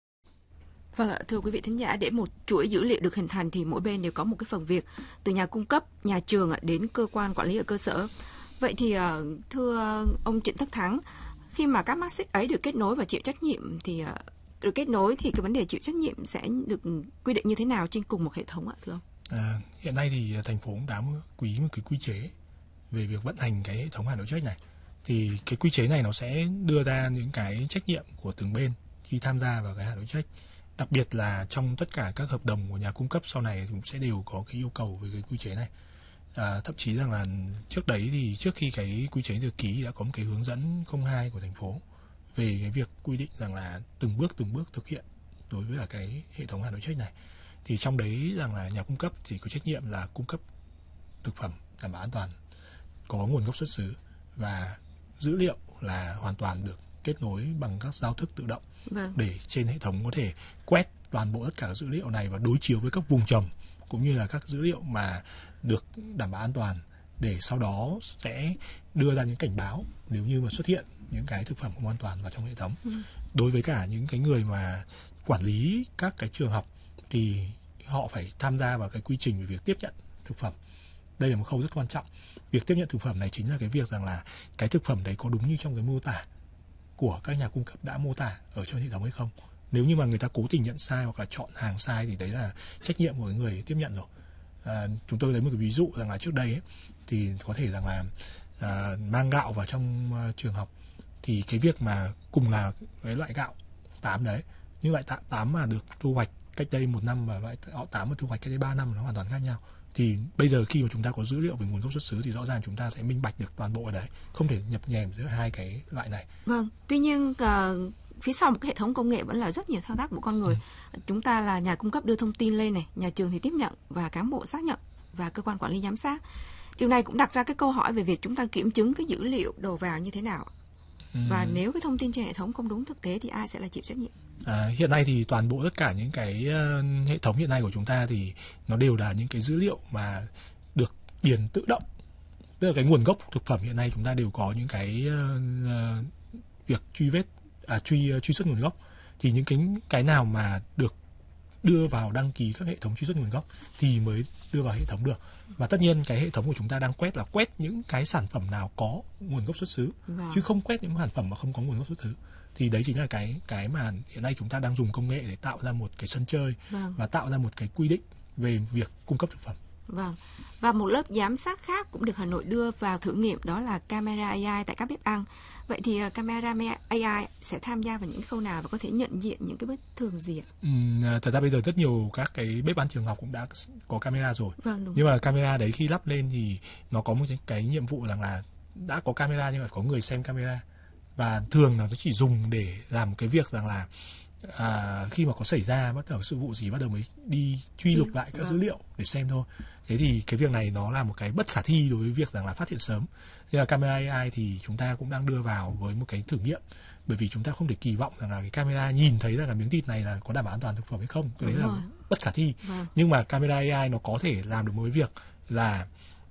Vâng ạ, thưa quý vị thính giả, để một chuỗi dữ liệu được hình thành thì mỗi bên đều có một cái phần việc, từ nhà cung cấp, nhà trường đến cơ quan quản lý ở cơ sở. Vậy thì thưa ông Trịnh Tất Thắng, khi mà các mắt xích ấy được kết nối và chịu trách nhiệm thì được kết nối thì cái vấn đề chịu trách nhiệm sẽ được quy định như thế nào trên cùng một hệ thống ạ, thưa ông? Hiện nay thì thành phố cũng đã ký một cái quy chế về việc vận hành cái hệ thống Hà Nội Check này. Thì cái quy chế này nó sẽ đưa ra những cái trách nhiệm của từng bên khi tham gia vào cái Hà Nội Check. Đặc biệt là trong tất cả các hợp đồng của nhà cung cấp sau này cũng sẽ đều có cái yêu cầu về cái quy chế này. Thậm chí rằng là trước đấy thì trước khi cái quy chế được ký đã có một cái hướng dẫn 02 của thành phố về cái việc quy định rằng là từng bước thực hiện đối với cả cái hệ thống Hà Nội Check này. Thì trong đấy rằng là nhà cung cấp thì có trách nhiệm là cung cấp thực phẩm đảm bảo an toàn, có nguồn gốc xuất xứ và dữ liệu là hoàn toàn được kết nối bằng các giao thức tự động, để trên hệ thống có thể quét toàn bộ tất cả dữ liệu này và đối chiếu với các vùng trồng cũng như là các dữ liệu mà được đảm bảo an toàn, để sau đó sẽ đưa ra những cảnh báo nếu như mà xuất hiện những cái thực phẩm không an toàn vào trong hệ thống. Đối với cả những cái người mà quản lý các cái trường học thì họ phải tham gia vào cái quy trình về việc tiếp nhận thực phẩm. Đây là một khâu rất quan trọng. Việc tiếp nhận thực phẩm này chính là cái việc rằng là cái thực phẩm đấy có đúng như trong cái mô tả của các nhà cung cấp đã mô tả ở trong hệ thống hay không. Nếu như mà người ta cố tình nhận sai hoặc là chọn hàng sai thì đấy là trách nhiệm của người tiếp nhận rồi. Chúng tôi lấy một cái ví dụ rằng là trước đây ấy, thì có thể rằng là mang gạo vào trong trường học, thì cái việc mà cùng là cái loại gạo 8 đấy, nhưng loại 8 mà được thu hoạch cách đây 1 năm và loại 8 mà thu hoạch cách đây 3 năm nó hoàn toàn khác nhau. Thì bây giờ khi mà chúng ta có dữ liệu về nguồn gốc xuất xứ thì rõ ràng chúng ta sẽ minh bạch được toàn bộ ở đấy, không thể nhập nhèm giữa hai cái loại này. Vâng, tuy nhiên phía sau một cái hệ thống công nghệ vẫn là rất nhiều thao tác của con người. Chúng ta là nhà cung cấp đưa thông tin lên này, nhà trường thì tiếp nhận và cán bộ xác nhận và cơ quan quản lý giám sát. Điều này cũng đặt ra cái câu hỏi về việc chúng ta kiểm chứng cái dữ liệu đầu vào như thế nào. Và nếu cái thông tin trên hệ thống không đúng thực tế thì ai sẽ là chịu trách nhiệm? Hiện nay thì toàn bộ tất cả những cái hệ thống hiện nay của chúng ta thì nó đều là những cái dữ liệu mà được điền tự động. Tức là cái nguồn gốc thực phẩm hiện nay chúng ta đều có những cái việc truy xuất nguồn gốc. Thì những cái nào mà được đưa vào đăng ký các hệ thống truy xuất nguồn gốc thì mới đưa vào hệ thống được. Và tất nhiên cái hệ thống của chúng ta đang quét là quét những cái sản phẩm nào có nguồn gốc xuất xứ, chứ không quét những sản phẩm mà không có nguồn gốc xuất xứ. Thì đấy chính là cái mà hiện nay chúng ta đang dùng công nghệ để tạo ra một cái sân chơi và tạo ra một cái quy định về việc cung cấp thực phẩm. Vâng. Và một lớp giám sát khác cũng được Hà Nội đưa vào thử nghiệm, đó là camera AI tại các bếp ăn. Vậy thì camera AI sẽ tham gia vào những khâu nào và có thể nhận diện những cái bất thường gì ạ? Thật ra bây giờ rất nhiều các cái bếp ăn trường học cũng đã có camera rồi. Vâng, nhưng mà camera đấy khi lắp lên thì nó có một cái nhiệm vụ rằng là đã có camera nhưng mà có người xem camera. Và thường là nó chỉ dùng để làm một cái việc rằng là khi mà có xảy ra bắt đầu sự vụ gì bắt đầu mới đi truy lục lại các dữ liệu để xem thôi. Thế thì cái việc này nó là một cái bất khả thi đối với việc rằng là phát hiện sớm. Thế là camera AI thì chúng ta cũng đang đưa vào với một cái thử nghiệm, bởi vì chúng ta không thể kỳ vọng rằng là cái camera nhìn thấy rằng là miếng thịt này là có đảm bảo an toàn thực phẩm hay không. Cái đấy là bất khả thi. Nhưng mà camera AI nó có thể làm được một cái việc là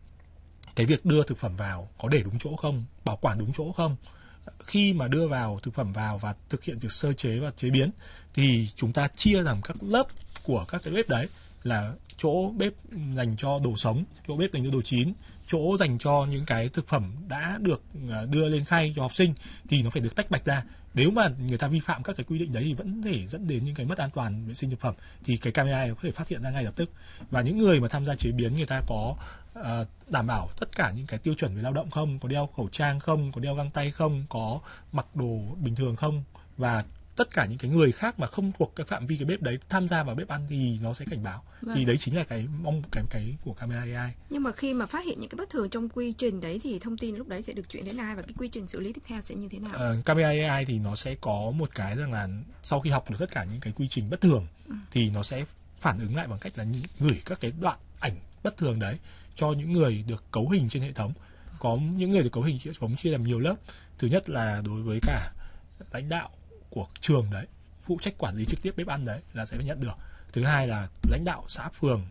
cái việc đưa thực phẩm vào có để đúng chỗ không, bảo quản đúng chỗ không. Khi mà đưa vào thực phẩm vào và thực hiện việc sơ chế và chế biến thì chúng ta chia làm các lớp của các cái bếp đấy, là chỗ bếp dành cho đồ sống, chỗ bếp dành cho đồ chín, chỗ dành cho những cái thực phẩm đã được đưa lên khay cho học sinh, thì nó phải được tách bạch ra. Nếu mà người ta vi phạm các cái quy định đấy thì vẫn thể dẫn đến những cái mất an toàn vệ sinh thực phẩm, thì cái camera có thể phát hiện ra ngay lập tức. Và những người mà tham gia chế biến người ta có đảm bảo tất cả những cái tiêu chuẩn về lao động không, có đeo khẩu trang không, có đeo găng tay không, có mặc đồ bình thường không, và tất cả những cái người khác mà không thuộc cái phạm vi cái bếp đấy tham gia vào bếp ăn thì nó sẽ cảnh báo. Thì đấy chính là cái của camera AI. Nhưng mà khi mà phát hiện những cái bất thường trong quy trình đấy thì thông tin lúc đấy sẽ được chuyển đến ai và cái quy trình xử lý tiếp theo sẽ như thế nào? Camera AI thì nó sẽ có một cái rằng là sau khi học được tất cả những cái quy trình bất thường thì nó sẽ phản ứng lại bằng cách là gửi các cái đoạn ảnh bất thường đấy cho những người được cấu hình trên hệ thống. Có những người được cấu hình hệ thống chia làm nhiều lớp. Thứ nhất là đối với cả lãnh đạo của trường đấy, phụ trách quản lý trực tiếp bếp ăn đấy là sẽ phải nhận được. Thứ hai là lãnh đạo xã phường,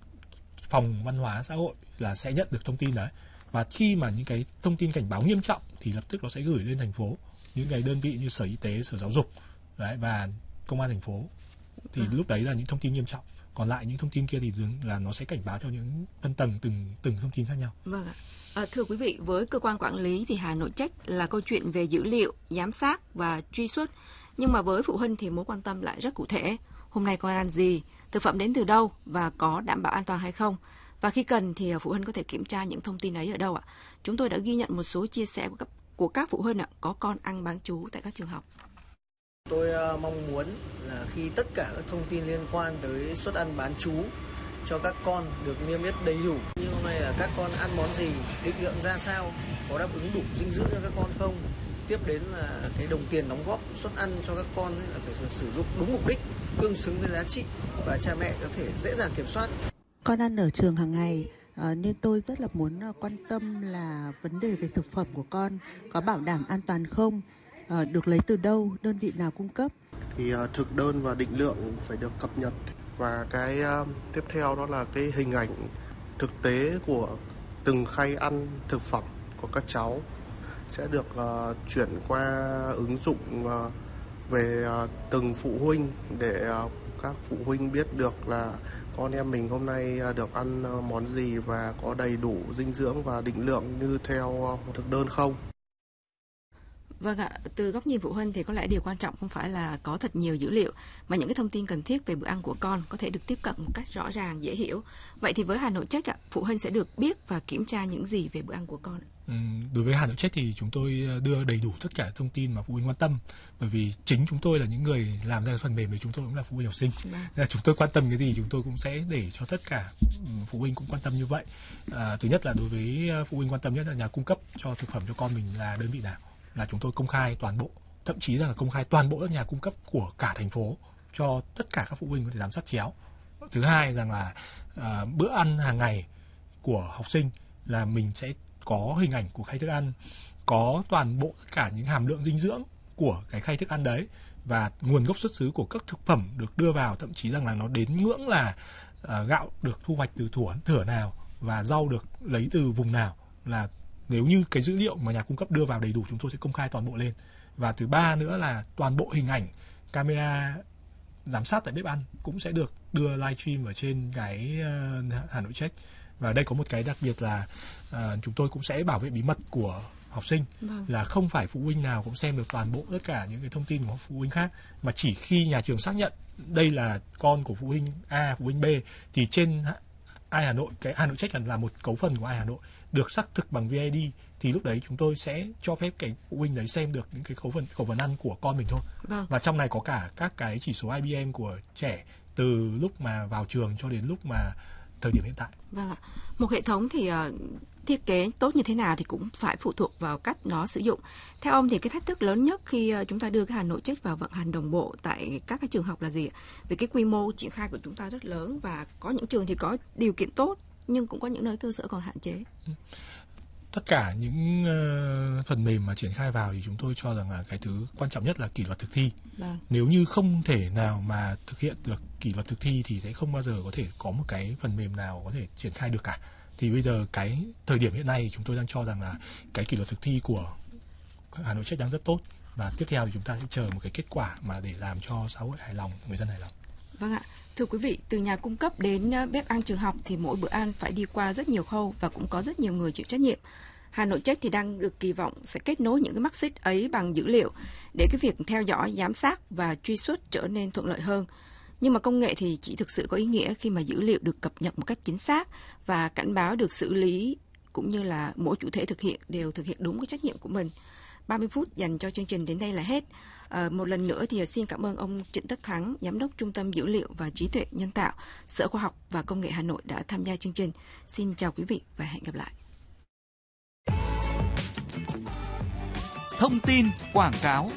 phòng văn hóa xã hội là sẽ nhận được thông tin đấy. Và khi mà những cái thông tin cảnh báo nghiêm trọng thì lập tức nó sẽ gửi lên thành phố, những cái đơn vị như Sở Y tế, Sở Giáo dục đấy, và Công an thành phố. Thì lúc đấy là những thông tin nghiêm trọng. Còn lại những thông tin kia thì là nó sẽ cảnh báo cho những phân tầng từng thông tin khác nhau. Vâng ạ. Thưa quý vị, với cơ quan quản lý thì Hà Nội Check là câu chuyện về dữ liệu, giám sát và truy xuất. Nhưng mà với phụ huynh thì mối quan tâm lại rất cụ thể. Hôm nay con ăn gì, thực phẩm đến từ đâu và có đảm bảo an toàn hay không? Và khi cần thì phụ huynh có thể kiểm tra những thông tin ấy ở đâu ạ? Chúng tôi đã ghi nhận một số chia sẻ của các phụ huynh có con ăn bán trú tại các trường học. Tôi mong muốn là khi tất cả các thông tin liên quan tới suất ăn bán trú cho các con được niêm yết đầy đủ. Như hôm nay là các con ăn món gì, định lượng ra sao, có đáp ứng đủ dinh dưỡng cho các con không. Tiếp đến là cái đồng tiền đóng góp suất ăn cho các con là phải sử dụng đúng mục đích, tương xứng với giá trị và cha mẹ có thể dễ dàng kiểm soát. Con ăn ở trường hàng ngày nên tôi rất là muốn quan tâm là vấn đề về thực phẩm của con có bảo đảm an toàn không, được lấy từ đâu, đơn vị nào cung cấp. Thì thực đơn và định lượng phải được cập nhật, và cái tiếp theo đó là cái hình ảnh thực tế của từng khay ăn thực phẩm của các cháu sẽ được chuyển qua ứng dụng về từng phụ huynh để các phụ huynh biết được là con em mình hôm nay được ăn món gì và có đầy đủ dinh dưỡng và định lượng như theo thực đơn không. Vâng ạ, từ góc nhìn phụ huynh thì có lẽ điều quan trọng không phải là có thật nhiều dữ liệu, mà những cái thông tin cần thiết về bữa ăn của con có thể được tiếp cận một cách rõ ràng, dễ hiểu. Vậy thì với Hà Nội Check ạ, phụ huynh sẽ được biết và kiểm tra những gì về bữa ăn của con? Đối với Hà Nội Check thì chúng tôi đưa đầy đủ tất cả thông tin mà phụ huynh quan tâm, bởi vì chính chúng tôi là những người làm ra phần mềm, thì chúng tôi cũng là phụ huynh học sinh. Nên là chúng tôi quan tâm cái gì chúng tôi cũng sẽ để cho tất cả phụ huynh cũng quan tâm như vậy. Thứ nhất là đối với phụ huynh quan tâm nhất là nhà cung cấp cho thực phẩm cho con mình là đơn vị nào, là chúng tôi công khai toàn bộ, thậm chí là công khai toàn bộ các nhà cung cấp của cả thành phố cho tất cả các phụ huynh có thể giám sát chéo. Thứ hai rằng là bữa ăn hàng ngày của học sinh là mình sẽ có hình ảnh của khay thức ăn, có toàn bộ tất cả những hàm lượng dinh dưỡng của cái khay thức ăn đấy, và nguồn gốc xuất xứ của các thực phẩm được đưa vào, thậm chí rằng là nó đến ngưỡng là gạo được thu hoạch từ thửa nào và rau được lấy từ vùng nào. Là nếu như cái dữ liệu mà nhà cung cấp đưa vào đầy đủ, chúng tôi sẽ công khai toàn bộ lên. Và thứ ba nữa là toàn bộ hình ảnh camera giám sát tại bếp ăn cũng sẽ được đưa livestream ở trên cái Hà Nội Check. Và đây có một cái đặc biệt là chúng tôi cũng sẽ bảo vệ bí mật của học sinh. Là không phải phụ huynh nào cũng xem được toàn bộ tất cả những cái thông tin của phụ huynh khác, mà chỉ khi nhà trường xác nhận đây là con của phụ huynh A, phụ huynh B, thì trên Hà Nội, cái Hà Nội Check là một cấu phần của Hà Nội được xác thực bằng VID, thì lúc đấy chúng tôi sẽ cho phép cái phụ huynh đấy xem được những cái khẩu phần ăn của con mình thôi. Và trong này có cả các cái chỉ số IBM của trẻ từ lúc mà vào trường cho đến lúc mà thời điểm hiện tại. Vâng ạ. Một hệ thống thì thiết kế tốt như thế nào thì cũng phải phụ thuộc vào cách nó sử dụng. Theo ông thì cái thách thức lớn nhất khi chúng ta đưa cái Hà Nội Check vào vận hành đồng bộ tại các cái trường học là gì ạ? Vì cái quy mô triển khai của chúng ta rất lớn, và có những trường thì có điều kiện tốt nhưng cũng có những nơi cơ sở còn hạn chế. Tất cả những phần mềm mà triển khai vào thì chúng tôi cho rằng là cái thứ quan trọng nhất là kỷ luật thực thi. Nếu như không thể nào mà thực hiện được kỷ luật thực thi thì sẽ không bao giờ có thể có một cái phần mềm nào có thể triển khai được cả. Thì bây giờ cái thời điểm hiện nay chúng tôi đang cho rằng là cái kỷ luật thực thi của Hà Nội Check đang rất tốt, và tiếp theo thì chúng ta sẽ chờ một cái kết quả mà để làm cho xã hội hài lòng, người dân hài lòng. Vâng ạ. Thưa quý vị, từ nhà cung cấp đến bếp ăn trường học thì mỗi bữa ăn phải đi qua rất nhiều khâu và cũng có rất nhiều người chịu trách nhiệm. Hà Nội Check thì đang được kỳ vọng sẽ kết nối những cái mắt xích ấy bằng dữ liệu để cái việc theo dõi, giám sát và truy xuất trở nên thuận lợi hơn. Nhưng mà công nghệ thì chỉ thực sự có ý nghĩa khi mà dữ liệu được cập nhật một cách chính xác và cảnh báo được xử lý, cũng như là mỗi chủ thể đều thực hiện đúng cái trách nhiệm của mình. 30 phút dành cho chương trình đến đây là hết. Một lần nữa thì xin cảm ơn ông Trịnh Tất Thắng, Giám đốc Trung tâm Dữ liệu và Trí tuệ Nhân tạo, Sở Khoa học và Công nghệ Hà Nội đã tham gia chương trình. Xin chào quý vị và hẹn gặp lại. Thông tin quảng cáo.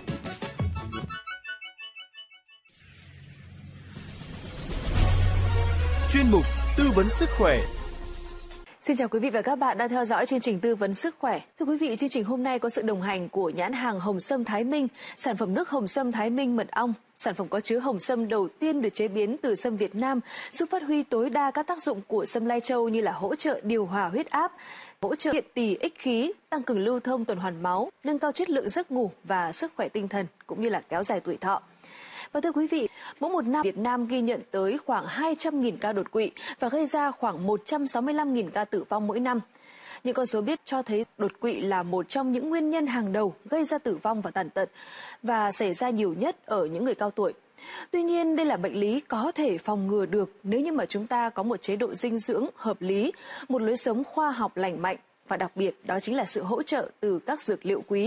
Chuyên mục tư vấn sức khỏe. Xin chào quý vị và các bạn đang theo dõi chương trình tư vấn sức khỏe. Thưa quý vị, chương trình hôm nay có sự đồng hành của nhãn hàng Hồng Sâm Thái Minh, sản phẩm nước Hồng Sâm Thái Minh mật ong. Sản phẩm có chứa hồng sâm đầu tiên được chế biến từ sâm Việt Nam, giúp phát huy tối đa các tác dụng của sâm Lai Châu như là hỗ trợ điều hòa huyết áp, hỗ trợ điện tỳ ích khí, tăng cường lưu thông tuần hoàn máu, nâng cao chất lượng giấc ngủ và sức khỏe tinh thần, cũng như là kéo dài tuổi thọ. Và thưa quý vị, mỗi một năm Việt Nam ghi nhận tới khoảng 200.000 ca đột quỵ và gây ra khoảng 165.000 ca tử vong mỗi năm. Những con số biết cho thấy đột quỵ là một trong những nguyên nhân hàng đầu gây ra tử vong và tàn tật và xảy ra nhiều nhất ở những người cao tuổi. Tuy nhiên, đây là bệnh lý có thể phòng ngừa được nếu như mà chúng ta có một chế độ dinh dưỡng hợp lý, một lối sống khoa học lành mạnh và đặc biệt đó chính là sự hỗ trợ từ các dược liệu quý.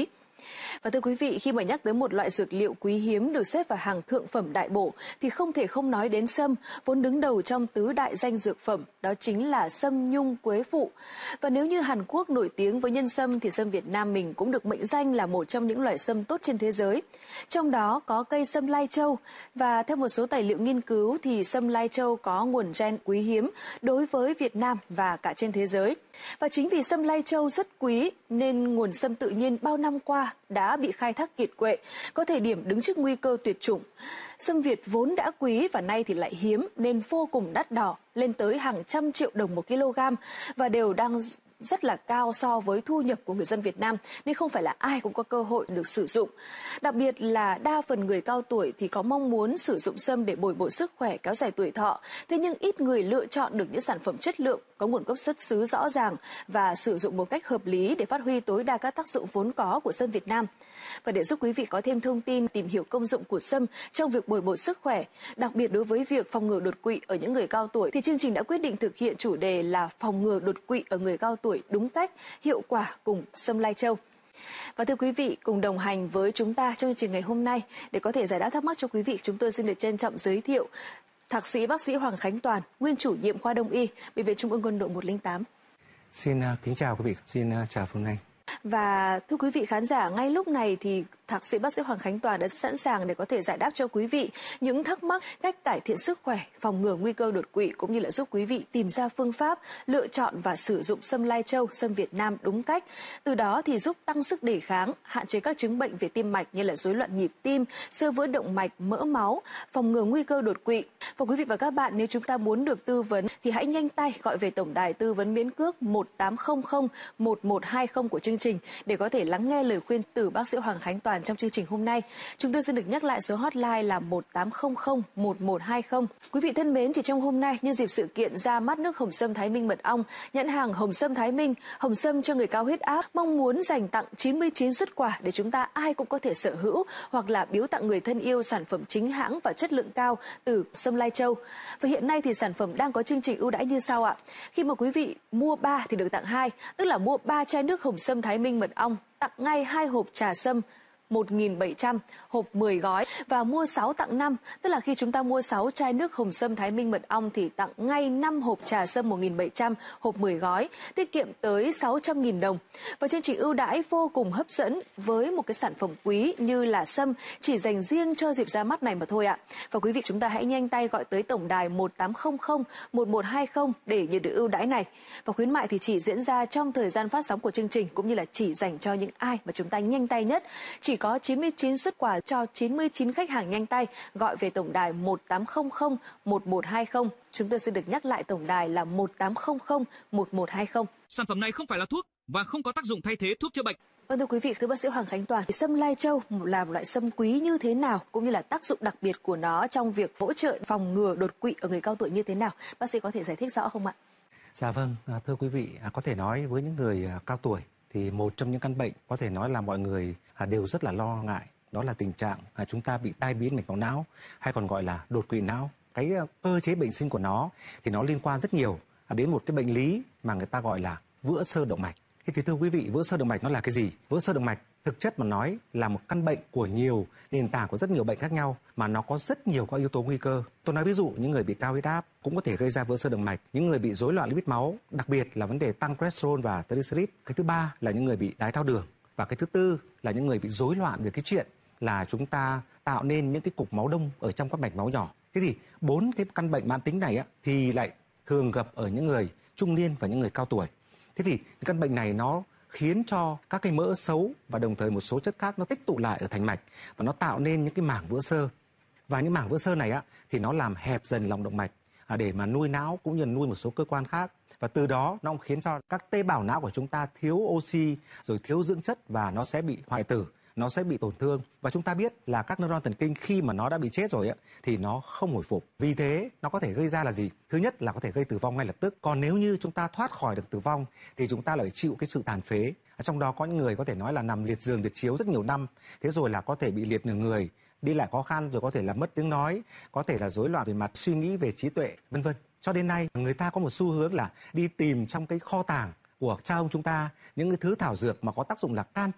Và thưa quý vị, khi mà nhắc tới một loại dược liệu quý hiếm được xếp vào hàng thượng phẩm đại bổ thì không thể không nói đến sâm, vốn đứng đầu trong tứ đại danh dược phẩm, đó chính là sâm nhung quế phụ. Và nếu như Hàn Quốc nổi tiếng với nhân sâm thì sâm Việt Nam mình cũng được mệnh danh là một trong những loài sâm tốt trên thế giới. Trong đó có cây sâm lai châu, và theo một số tài liệu nghiên cứu thì sâm lai châu có nguồn gen quý hiếm đối với Việt Nam và cả trên thế giới. Và chính vì sâm lai châu rất quý nên nguồn sâm tự nhiên bao năm qua đã bị khai thác kiệt quệ, có thời điểm đứng trước nguy cơ tuyệt chủng. Sâm Việt vốn đã quý và nay thì lại hiếm nên vô cùng đắt đỏ, lên tới hàng trăm triệu đồng một kg và đều đang rất là cao so với thu nhập của người dân Việt Nam, nên không phải là ai cũng có cơ hội được sử dụng. Đặc biệt là đa phần người cao tuổi thì có mong muốn sử dụng sâm để bồi bổ sức khỏe, kéo dài tuổi thọ. Thế nhưng ít người lựa chọn được những sản phẩm chất lượng, có nguồn gốc xuất xứ rõ ràng và sử dụng một cách hợp lý để phát huy tối đa các tác dụng vốn có của sâm Việt Nam. Và để giúp quý vị có thêm thông tin, tìm hiểu công dụng của sâm trong việc bồi bổ sức khỏe, đặc biệt đối với việc phòng ngừa đột quỵ ở những người cao tuổi, thì chương trình đã quyết định thực hiện chủ đề là phòng ngừa đột quỵ ở người cao tuổi đúng cách, hiệu quả cùng sâm lai châu. Và thưa quý vị, cùng đồng hành với chúng ta trong chương trình ngày hôm nay để có thể giải đáp thắc mắc cho quý vị, chúng tôi xin được trân trọng giới thiệu Thạc sĩ bác sĩ Hoàng Khánh Toàn, nguyên chủ nhiệm khoa Đông y, Bệnh viện Trung ương Quân đội 108. Xin kính chào quý vị, xin chào Phương Anh. Và thưa quý vị khán giả, ngay lúc này thì Thạc sĩ bác sĩ Hoàng Khánh Toàn đã sẵn sàng để có thể giải đáp cho quý vị những thắc mắc cách cải thiện sức khỏe, phòng ngừa nguy cơ đột quỵ, cũng như là giúp quý vị tìm ra phương pháp lựa chọn và sử dụng sâm lai châu, sâm Việt Nam đúng cách. Từ đó thì giúp tăng sức đề kháng, hạn chế các chứng bệnh về tim mạch như là rối loạn nhịp tim, xơ vữa động mạch, mỡ máu, phòng ngừa nguy cơ đột quỵ. Và quý vị và các bạn, nếu chúng ta muốn được tư vấn thì hãy nhanh tay gọi về tổng đài tư vấn miễn cước 1800 1120 của chương trình để có thể lắng nghe lời khuyên từ bác sĩ Hoàng Khánh Toàn trong chương trình hôm nay. Chúng tôi xin được nhắc lại số hotline là 1800 1120. Quý vị thân mến, chỉ trong hôm nay, nhân dịp sự kiện ra mắt nước hồng sâm Thái Minh mật ong, nhãn hàng Hồng Sâm Thái Minh, hồng sâm cho người cao huyết áp, mong muốn dành tặng 99 suất quà để chúng ta ai cũng có thể sở hữu hoặc là biếu tặng người thân yêu sản phẩm chính hãng và chất lượng cao từ sâm lai châu. Và hiện nay thì sản phẩm đang có chương trình ưu đãi như sau ạ. Khi mà quý vị mua 3 thì được tặng 2, tức là mua 3 chai nước hồng sâm Thái Minh mật ong, tặng ngay 2 hộp trà sâm 1.700, hộp 10 gói, và mua 6 tặng 5, tức là khi chúng ta mua 6 chai nước hồng sâm Thái Minh mật ong thì tặng ngay 5 hộp trà sâm 1.700, hộp 10 gói, tiết kiệm tới 600.000 đồng. Và chương trình ưu đãi vô cùng hấp dẫn với một cái sản phẩm quý như là sâm chỉ dành riêng cho dịp ra mắt này mà thôi ạ. Và quý vị chúng ta hãy nhanh tay gọi tới tổng đài 1800 1120 để nhận được ưu đãi này. Và khuyến mại thì chỉ diễn ra trong thời gian phát sóng của chương trình, cũng như là chỉ dành cho những ai mà chúng ta nhanh tay nhất. Chỉ có 99 suất quà cho 99 khách hàng nhanh tay gọi về tổng đài 1800 1120. Chúng tôi xin được nhắc lại tổng đài là 1800 1120. Sản phẩm này không phải là thuốc và không có tác dụng thay thế thuốc chữa bệnh. Vâng, thưa quý vị, thưa bác sĩ Hoàng Khánh Toàn, sâm lai châu là một loại sâm quý như thế nào, cũng như là tác dụng đặc biệt của nó trong việc hỗ trợ phòng ngừa đột quỵ ở người cao tuổi như thế nào? Bác sĩ có thể giải thích rõ không ạ? Dạ vâng, thưa quý vị, có thể nói với những người cao tuổi thì một trong những căn bệnh có thể nói là mọi người đều rất là lo ngại, đó là tình trạng chúng ta bị tai biến mạch máu não, hay còn gọi là đột quỵ não. Cái cơ chế bệnh sinh của nó thì nó liên quan rất nhiều đến một cái bệnh lý mà người ta gọi là vữa xơ động mạch. Thế thì thưa quý vị, vữa xơ động mạch nó là cái gì? Vữa xơ động mạch thực chất mà nói là một căn bệnh của nhiều nền tảng của rất nhiều bệnh khác nhau, mà nó có rất nhiều các yếu tố nguy cơ. Tôi nói ví dụ những người bị cao huyết áp cũng có thể gây ra vữa xơ động mạch, những người bị rối loạn lipid máu, đặc biệt là vấn đề tăng cholesterol và triglycerid. Cái thứ ba là những người bị đái tháo đường, và cái thứ tư là những người bị rối loạn về cái chuyện là chúng ta tạo nên những cái cục máu đông ở trong các mạch máu nhỏ. Thế thì 4 cái căn bệnh mãn tính này thì lại thường gặp ở những người trung niên và những người cao tuổi. Thế thì cái căn bệnh này nó khiến cho các cái mỡ xấu và đồng thời một số chất khác nó tích tụ lại ở thành mạch và nó tạo nên những cái mảng vữa xơ. Và những mảng vữa xơ này thì nó làm hẹp dần lòng động mạch để mà nuôi não cũng như nuôi một số cơ quan khác. Và từ đó nó cũng khiến cho các tế bào não của chúng ta thiếu oxy, rồi thiếu dưỡng chất và nó sẽ bị hoại tử, nó sẽ bị tổn thương. Và chúng ta biết là các neuron thần kinh khi mà nó đã bị chết rồi thì nó không hồi phục. Vì thế nó có thể gây ra là gì? Thứ nhất là có thể gây tử vong ngay lập tức. Còn nếu như chúng ta thoát khỏi được tử vong thì chúng ta lại chịu cái sự tàn phế. Trong đó có những người có thể nói là nằm liệt giường liệt chiếu rất nhiều năm, thế rồi là có thể bị liệt nửa người, đi lại khó khăn, rồi có thể là mất tiếng nói, có thể là rối loạn về mặt suy nghĩ, về trí tuệ, vân vân. Cho đến nay người ta có một xu hướng là đi tìm trong cái kho tàng của cha ông chúng ta những cái thứ thảo dược mà có tác dụng là can thiệp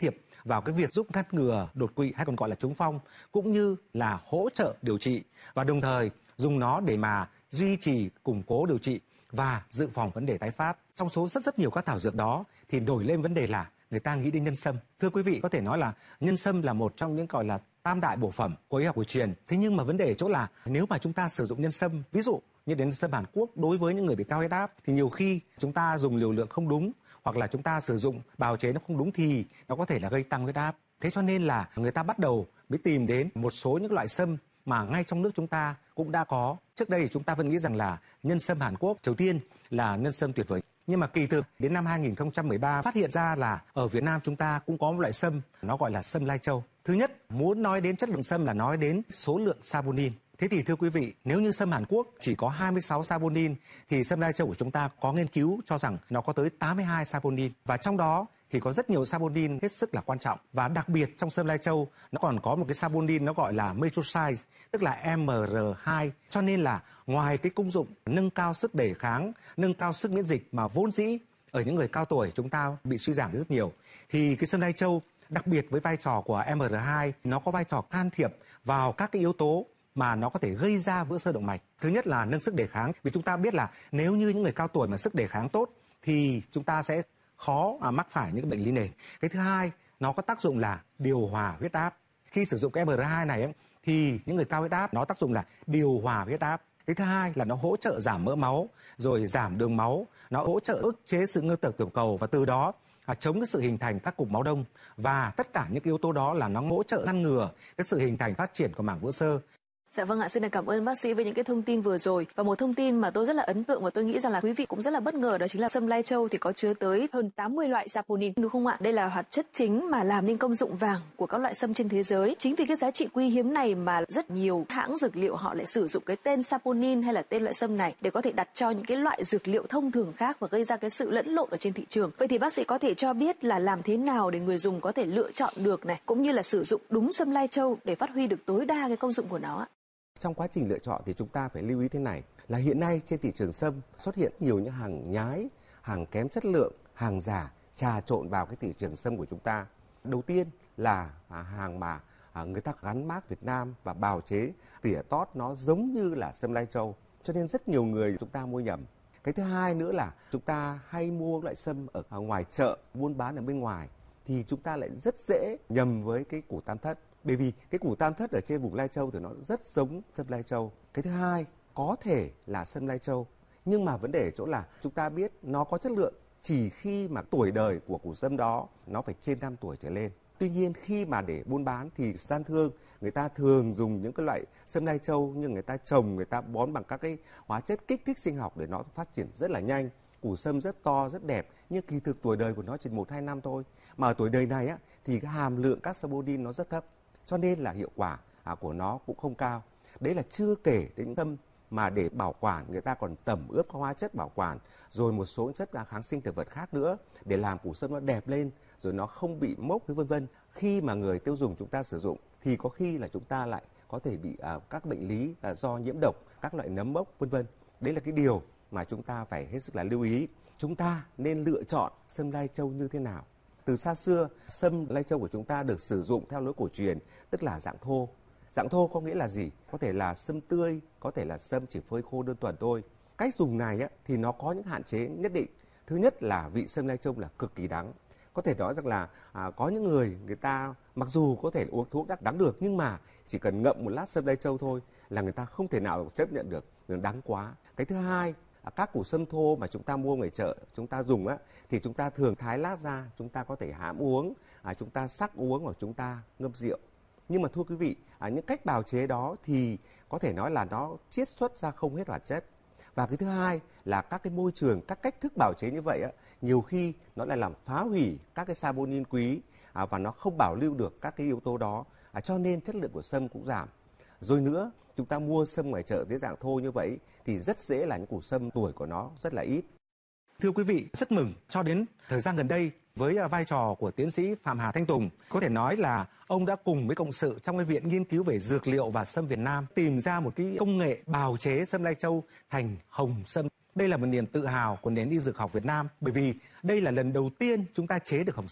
vào cái việc giúp ngăn ngừa đột quỵ hay còn gọi là trúng phong, cũng như là hỗ trợ điều trị, và đồng thời dùng nó để mà duy trì, củng cố điều trị và dự phòng vấn đề tái phát. Trong số rất nhiều các thảo dược đó thì nổi lên vấn đề là người ta nghĩ đến nhân sâm. Thưa quý vị, có thể nói là nhân sâm là một trong những gọi là tam đại bổ phẩm của y học cổ truyền. Thế nhưng mà vấn đề ở chỗ là nếu mà chúng ta sử dụng nhân sâm, ví dụ như đến nhân sâm Hàn Quốc đối với những người bị cao huyết áp, thì nhiều khi chúng ta dùng liều lượng không đúng, hoặc là chúng ta sử dụng bào chế nó không đúng thì nó có thể là gây tăng huyết áp. Thế cho nên là người ta bắt đầu mới tìm đến một số những loại sâm mà ngay trong nước chúng ta cũng đã có. Trước đây chúng ta vẫn nghĩ rằng là nhân sâm Hàn Quốc, Triều Tiên là nhân sâm tuyệt vời. Nhưng mà kỳ thực đến năm 2013 phát hiện ra là ở Việt Nam chúng ta cũng có một loại sâm, nó gọi là sâm Lai Châu. Thứ nhất, muốn nói đến chất lượng sâm là nói đến số lượng saponin. Thế thì thưa quý vị, nếu như sâm Hàn Quốc chỉ có 26 saponin thì sâm Lai Châu của chúng ta có nghiên cứu cho rằng nó có tới 82 saponin. Và trong đó thì có rất nhiều saponin hết sức là quan trọng. Và đặc biệt trong sâm Lai Châu nó còn có một cái saponin nó gọi là metroside, tức là MR2. Cho nên là ngoài cái công dụng nâng cao sức đề kháng, nâng cao sức miễn dịch mà vốn dĩ ở những người cao tuổi chúng ta bị suy giảm rất nhiều, thì cái sâm Lai Châu đặc biệt với vai trò của MR2, nó có vai trò can thiệp vào các cái yếu tố mà nó có thể gây ra vữa sơ động mạch. Thứ nhất là nâng sức đề kháng, vì chúng ta biết là nếu như những người cao tuổi mà sức đề kháng tốt thì chúng ta sẽ khó mắc phải những bệnh lý nền. Cái thứ hai, nó có tác dụng là điều hòa huyết áp. Khi sử dụng cái MR2 này thì những người cao huyết áp nó tác dụng là điều hòa huyết áp. Cái thứ hai là nó hỗ trợ giảm mỡ máu, rồi giảm đường máu, nó hỗ trợ ức chế sự ngưng tật tiểu cầu và từ đó chống cái sự hình thành các cục máu đông. Và tất cả những cái yếu tố đó là nó hỗ trợ ngăn ngừa cái sự hình thành phát triển của mảng vữa sơ. Dạ vâng ạ, xin cảm ơn bác sĩ với những cái thông tin vừa rồi. Và một thông tin mà tôi rất là ấn tượng và tôi nghĩ rằng là quý vị cũng rất là bất ngờ, đó chính là sâm Lai Châu thì có chứa tới hơn 80 loại saponin, đúng không ạ? Đây là hoạt chất chính mà làm nên công dụng vàng của các loại sâm trên thế giới. Chính vì cái giá trị quý hiếm này mà rất nhiều hãng dược liệu họ lại sử dụng cái tên saponin hay là tên loại sâm này để có thể đặt cho những cái loại dược liệu thông thường khác và gây ra cái sự lẫn lộn ở trên thị trường. Vậy thì bác sĩ có thể cho biết là làm thế nào để người dùng có thể lựa chọn được này, cũng như là sử dụng đúng sâm Lai Châu để phát huy được tối đa cái công dụng của nó ạ? Trong quá trình lựa chọn thì chúng ta phải lưu ý thế này, là hiện nay trên thị trường sâm xuất hiện nhiều những hàng nhái, hàng kém chất lượng, hàng giả trà trộn vào cái thị trường sâm của chúng ta. Đầu tiên là hàng mà người ta gắn mác Việt Nam và bào chế tỉa tót nó giống như là sâm Lai Châu, cho nên rất nhiều người chúng ta mua nhầm. Cái thứ hai nữa là chúng ta hay mua loại sâm ở ngoài chợ, buôn bán ở bên ngoài thì chúng ta lại rất dễ nhầm với cái củ tam thất. Bởi vì cái củ tam thất ở trên vùng Lai Châu thì nó rất giống sâm Lai Châu. Cái thứ hai, có thể là sâm Lai Châu, nhưng mà vấn đề ở chỗ là chúng ta biết nó có chất lượng chỉ khi mà tuổi đời của củ sâm đó nó phải trên 5 tuổi trở lên. Tuy nhiên khi mà để buôn bán thì gian thương người ta thường dùng những cái loại sâm Lai Châu nhưng người ta trồng, người ta bón bằng các cái hóa chất kích thích sinh học để nó phát triển rất là nhanh. Củ sâm rất to, rất đẹp, nhưng kỳ thực tuổi đời của nó chỉ 1-2 năm thôi. Mà ở tuổi đời này thì cái hàm lượng các saponin nó rất thấp, cho nên là hiệu quả của nó cũng không cao. Đấy là chưa kể đến những sâm mà để bảo quản người ta còn tẩm ướp các hóa chất bảo quản, rồi một số chất kháng sinh thực vật khác nữa để làm củ sâm nó đẹp lên, rồi nó không bị mốc vân vân. Khi mà người tiêu dùng chúng ta sử dụng thì có khi là chúng ta lại có thể bị các bệnh lý do nhiễm độc, các loại nấm mốc vân vân. Đấy là cái điều mà chúng ta phải hết sức là lưu ý. Chúng ta nên lựa chọn sâm Lai Châu như thế nào? Từ xa xưa, sâm Lai Châu của chúng ta được sử dụng theo lối cổ truyền, tức là dạng thô. Dạng thô có nghĩa là gì? Có thể là sâm tươi, có thể là sâm chỉ phơi khô đơn thuần thôi. Cách dùng này thì nó có những hạn chế nhất định. Thứ nhất là vị sâm Lai Châu là cực kỳ đắng. Có thể nói rằng là có những người ta mặc dù có thể uống thuốc đắng được, nhưng mà chỉ cần ngậm một lát sâm Lai Châu thôi là người ta không thể nào chấp nhận được, nó đắng quá. Cái thứ hai, các củ sâm thô mà chúng ta mua ngoài chợ chúng ta dùng thì chúng ta thường thái lát ra, chúng ta có thể hãm uống, chúng ta sắc uống hoặc chúng ta ngâm rượu. Nhưng mà thưa quý vị, những cách bào chế đó thì có thể nói là nó chiết xuất ra không hết hoạt chất. Và cái thứ hai là các cái môi trường, các cách thức bào chế như vậy nhiều khi nó lại làm phá hủy các cái saponin quý và nó không bảo lưu được các cái yếu tố đó, cho nên chất lượng của sâm cũng giảm. Rồi nữa, chúng ta mua sâm ngoài chợ dưới dạng thô như vậy thì rất dễ là những củ sâm tuổi của nó rất là ít. Thưa quý vị, rất mừng cho đến thời gian gần đây với vai trò của tiến sĩ Phạm Hà Thanh Tùng, có thể nói là ông đã cùng với cộng sự trong cái Viện Nghiên cứu về Dược liệu và Sâm Việt Nam tìm ra một cái công nghệ bào chế sâm Lai Châu thành hồng sâm. Đây là một niềm tự hào của nền y dược học Việt Nam, bởi vì đây là lần đầu tiên chúng ta chế được hồng sâm.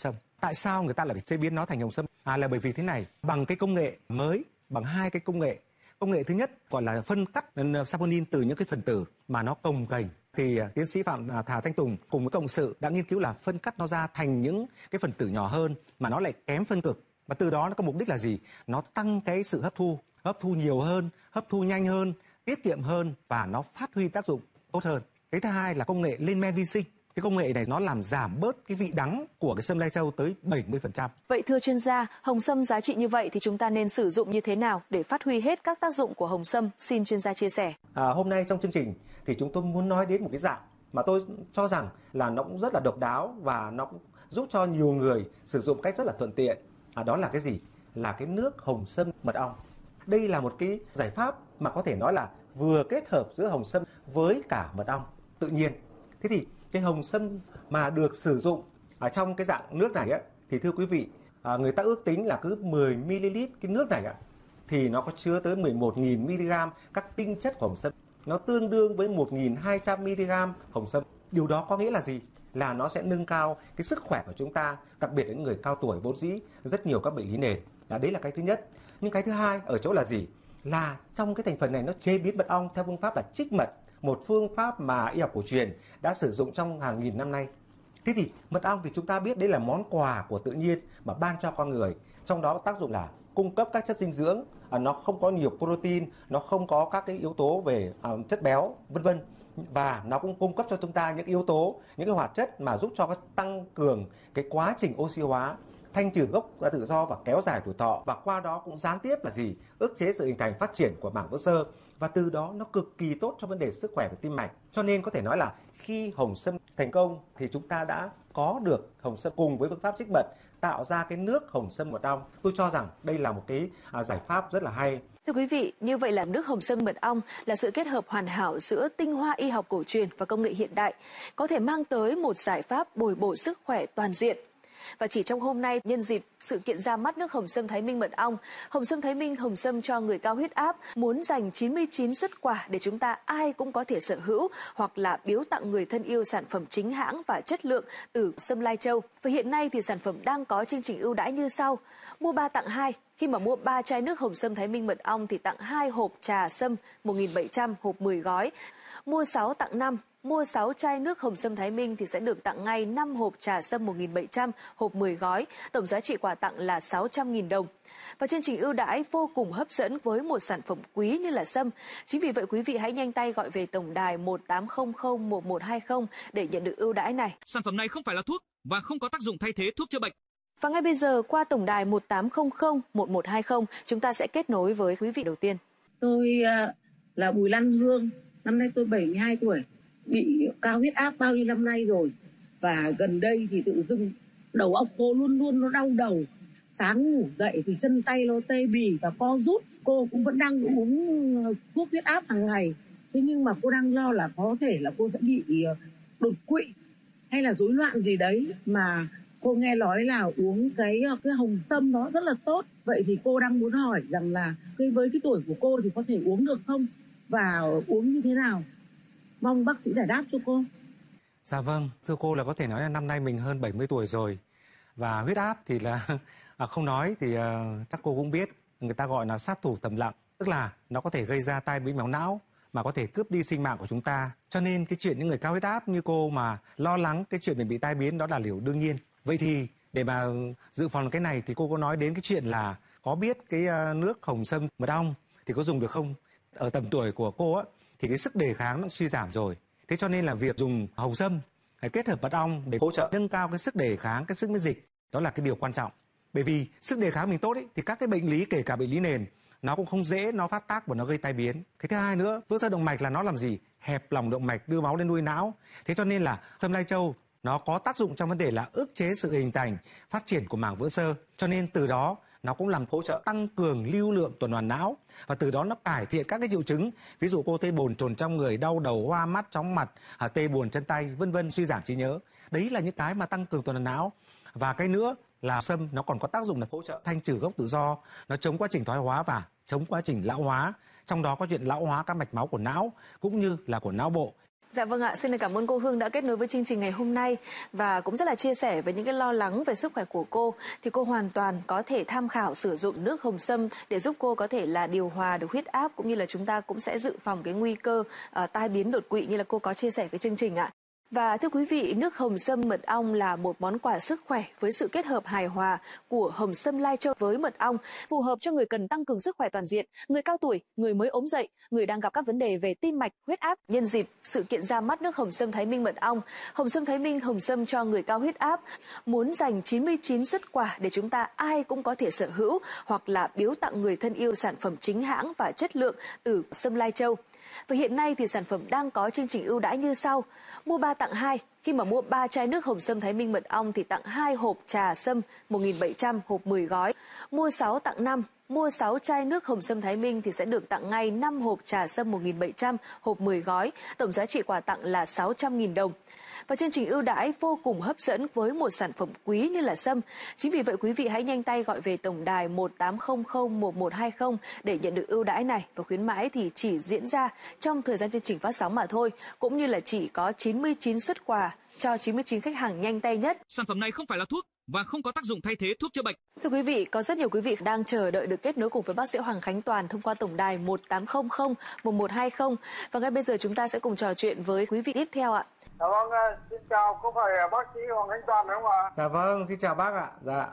Tại sao người ta lại phải chế biến nó thành hồng sâm? Là bởi vì thế này, bằng cái công nghệ mới, bằng hai cái công nghệ. Công nghệ thứ nhất gọi là phân cắt saponin từ những cái phần tử mà nó cồng kềnh. Thì tiến sĩ Phạm Thà Thanh Tùng cùng với cộng sự đã nghiên cứu là phân cắt nó ra thành những cái phần tử nhỏ hơn mà nó lại kém phân cực. Và từ đó nó có mục đích là gì? Nó tăng cái sự hấp thu nhiều hơn, hấp thu nhanh hơn, tiết kiệm hơn và nó phát huy tác dụng tốt hơn. Cái thứ hai là công nghệ lên men vi sinh. Cái công nghệ này nó làm giảm bớt cái vị đắng của cái sâm lai châu tới 70%. Vậy thưa chuyên gia, hồng sâm giá trị như vậy thì chúng ta nên sử dụng như thế nào để phát huy hết các tác dụng của hồng sâm? Xin chuyên gia chia sẻ. Hôm nay trong chương trình thì chúng tôi muốn nói đến một cái dạng mà tôi cho rằng là nó cũng rất là độc đáo và nó cũng giúp cho nhiều người sử dụng cách rất là thuận tiện. Đó là cái gì? Là cái nước hồng sâm mật ong. Đây là một cái giải pháp mà có thể nói là vừa kết hợp giữa hồng sâm với cả mật ong tự nhiên. Thế thì cái hồng sâm mà được sử dụng ở trong cái dạng nước này thì thưa quý vị, người ta ước tính là cứ 10 ml cái nước này thì nó có chứa tới 11.000 mg các tinh chất của hồng sâm. Nó tương đương với 1.200 mg hồng sâm. Điều đó có nghĩa là gì? Là nó sẽ nâng cao cái sức khỏe của chúng ta, đặc biệt những người cao tuổi vốn dĩ rất nhiều các bệnh lý nền. Đấy là cái thứ nhất. Nhưng cái thứ hai ở chỗ là gì? Là trong cái thành phần này nó chế biến mật ong theo phương pháp là trích mật, một phương pháp mà y học cổ truyền đã sử dụng trong hàng nghìn năm nay. Thế thì mật ong thì chúng ta biết đấy là món quà của tự nhiên mà ban cho con người. Trong đó tác dụng là cung cấp các chất dinh dưỡng, nó không có nhiều protein, nó không có các cái yếu tố về chất béo, vân vân. Và nó cũng cung cấp cho chúng ta những yếu tố, những cái hoạt chất mà giúp cho tăng cường cái quá trình oxy hóa, thanh trừ gốc tự do và kéo dài tuổi thọ, và qua đó cũng gián tiếp là gì? Ức chế sự hình thành phát triển của mảng vữa xơ, và từ đó nó cực kỳ tốt cho vấn đề sức khỏe của tim mạch. Cho nên có thể nói là khi hồng sâm thành công thì chúng ta đã có được hồng sâm cùng với phương pháp trích mật tạo ra cái nước hồng sâm mật ong. Tôi cho rằng đây là một cái giải pháp rất là hay. Thưa quý vị, như vậy là nước hồng sâm mật ong là sự kết hợp hoàn hảo giữa tinh hoa y học cổ truyền và công nghệ hiện đại, có thể mang tới một giải pháp bồi bổ sức khỏe toàn diện. Và chỉ trong hôm nay, nhân dịp sự kiện ra mắt nước hồng sâm Thái Minh mật ong, hồng sâm Thái Minh, hồng sâm cho người cao huyết áp, muốn dành 99 suất quà để chúng ta ai cũng có thể sở hữu hoặc là biếu tặng người thân yêu sản phẩm chính hãng và chất lượng từ sâm Lai Châu. Và hiện nay thì sản phẩm đang có chương trình ưu đãi như sau: mua 3 tặng 2. Khi mà mua 3 chai nước hồng sâm Thái Minh mật ong thì tặng 2 hộp trà sâm 1.700, hộp 10 gói. Mua 6 tặng 5. Mua 6 chai nước hồng sâm Thái Minh thì sẽ được tặng ngay 5 hộp trà sâm 1.700, hộp 10 gói. Tổng giá trị quà tặng là 600.000 đồng. Và chương trình ưu đãi vô cùng hấp dẫn với một sản phẩm quý như là sâm. Chính vì vậy quý vị hãy nhanh tay gọi về tổng đài 18001120 để nhận được ưu đãi này. Sản phẩm này không phải là thuốc và không có tác dụng thay thế thuốc chữa bệnh. Và ngay bây giờ qua tổng đài 18001120 chúng ta sẽ kết nối với quý vị đầu tiên. Tôi là Bùi Lan Hương, năm nay tôi 72 tuổi. Bị cao huyết áp bao nhiêu năm nay rồi, và gần đây thì tự dưng đầu óc cô luôn luôn nó đau đầu, sáng ngủ dậy thì chân tay nó tê bì và co rút. Cô cũng vẫn đang uống thuốc huyết áp hàng ngày, thế nhưng mà cô đang lo là có thể là cô sẽ bị đột quỵ hay là rối loạn gì đấy, mà cô nghe nói là uống cái hồng sâm đó rất là tốt. Vậy thì cô đang muốn hỏi rằng là với cái tuổi của cô thì có thể uống được không và uống như thế nào? Mong bác sĩ giải đáp cho cô. Dạ vâng, thưa cô là có thể nói là năm nay mình hơn 70 tuổi rồi. Và huyết áp thì là không nói thì chắc cô cũng biết, người ta gọi là sát thủ thầm lặng. Tức là nó có thể gây ra tai biến mạch não mà có thể cướp đi sinh mạng của chúng ta. Cho nên cái chuyện những người cao huyết áp như cô mà lo lắng cái chuyện mình bị tai biến đó là điều đương nhiên. Vậy thì để mà dự phòng cái này thì cô có nói đến cái chuyện là có biết cái nước hồng sâm mật ong thì có dùng được không? Ở tầm tuổi của cô á thì cái sức đề kháng nó suy giảm rồi. Thế cho nên là việc dùng hồng sâm kết hợp mật ong để hỗ trợ nâng cao cái sức đề kháng, cái sức miễn dịch, đó là cái điều quan trọng. Bởi vì sức đề kháng mình tốt ấy, thì các cái bệnh lý, kể cả bệnh lý nền, nó cũng không dễ nó phát tác và nó gây tai biến. Cái thứ hai nữa, vữa xơ động mạch là nó làm gì? Hẹp lòng động mạch, đưa máu lên nuôi não. Thế cho nên là sâm Lai Châu nó có tác dụng trong vấn đề là ức chế sự hình thành, phát triển của mảng vữa xơ. Cho nên từ đó nó cũng làm hỗ trợ tăng cường lưu lượng tuần hoàn não, và từ đó nó cải thiện các cái triệu chứng, ví dụ cô tê bồn chồn trong người, đau đầu, hoa mắt, chóng mặt, tê buồn chân tay, vân vân, suy giảm trí nhớ. Đấy là những cái mà tăng cường tuần hoàn não. Và cái nữa là sâm nó còn có tác dụng là hỗ trợ thanh trừ gốc tự do, nó chống quá trình thoái hóa và chống quá trình lão hóa, trong đó có chuyện lão hóa các mạch máu của não cũng như là của não bộ. Dạ vâng ạ, xin cảm ơn cô Hương đã kết nối với chương trình ngày hôm nay và cũng rất là chia sẻ về những cái lo lắng về sức khỏe của cô. Thì cô hoàn toàn có thể tham khảo sử dụng nước hồng sâm để giúp cô có thể là điều hòa được huyết áp, cũng như là chúng ta cũng sẽ dự phòng cái nguy cơ tai biến đột quỵ như là cô có chia sẻ với chương trình ạ. Và thưa quý vị, nước hồng sâm mật ong là một món quà sức khỏe với sự kết hợp hài hòa của hồng sâm lai châu với mật ong, phù hợp cho người cần tăng cường sức khỏe toàn diện, người cao tuổi, người mới ốm dậy, người đang gặp các vấn đề về tim mạch, huyết áp. Nhân dịp sự kiện ra mắt nước hồng sâm Thái Minh mật ong, hồng sâm Thái Minh, hồng sâm cho người cao huyết áp, muốn dành 99 suất quà để chúng ta ai cũng có thể sở hữu hoặc là biếu tặng người thân yêu sản phẩm chính hãng và chất lượng từ sâm lai châu. Và hiện nay thì sản phẩm đang có chương trình ưu đãi như sau: mua 3 tặng 2, khi mà mua 3 chai nước hồng sâm Thái Minh mật ong thì tặng 2 hộp trà sâm 1.700 hộp 10 gói, mua 6 tặng 5, mua 6 chai nước hồng sâm Thái Minh thì sẽ được tặng ngay 5 hộp trà sâm 1.700 hộp 10 gói, tổng giá trị quà tặng là 600.000 đồng. Và chương trình ưu đãi vô cùng hấp dẫn với một sản phẩm quý như là sâm. Chính vì vậy quý vị hãy nhanh tay gọi về tổng đài 18001120 để nhận được ưu đãi này. Và khuyến mãi thì chỉ diễn ra trong thời gian chương trình phát sóng mà thôi, cũng như là chỉ có 99 suất quà cho 99 khách hàng nhanh tay nhất. Sản phẩm này không phải là thuốc và không có tác dụng thay thế thuốc chữa bệnh. Thưa quý vị, có rất nhiều quý vị đang chờ đợi được kết nối cùng với bác sĩ Hoàng Khánh Toàn thông qua tổng đài 18001120. Và ngay bây giờ chúng ta sẽ cùng trò chuyện với quý vị tiếp theo ạ. Dạ vâng, xin chào, có phải bác sĩ Hoàng Khánh Toàn đúng không ạ? Dạ vâng, xin chào bác ạ. Dạ.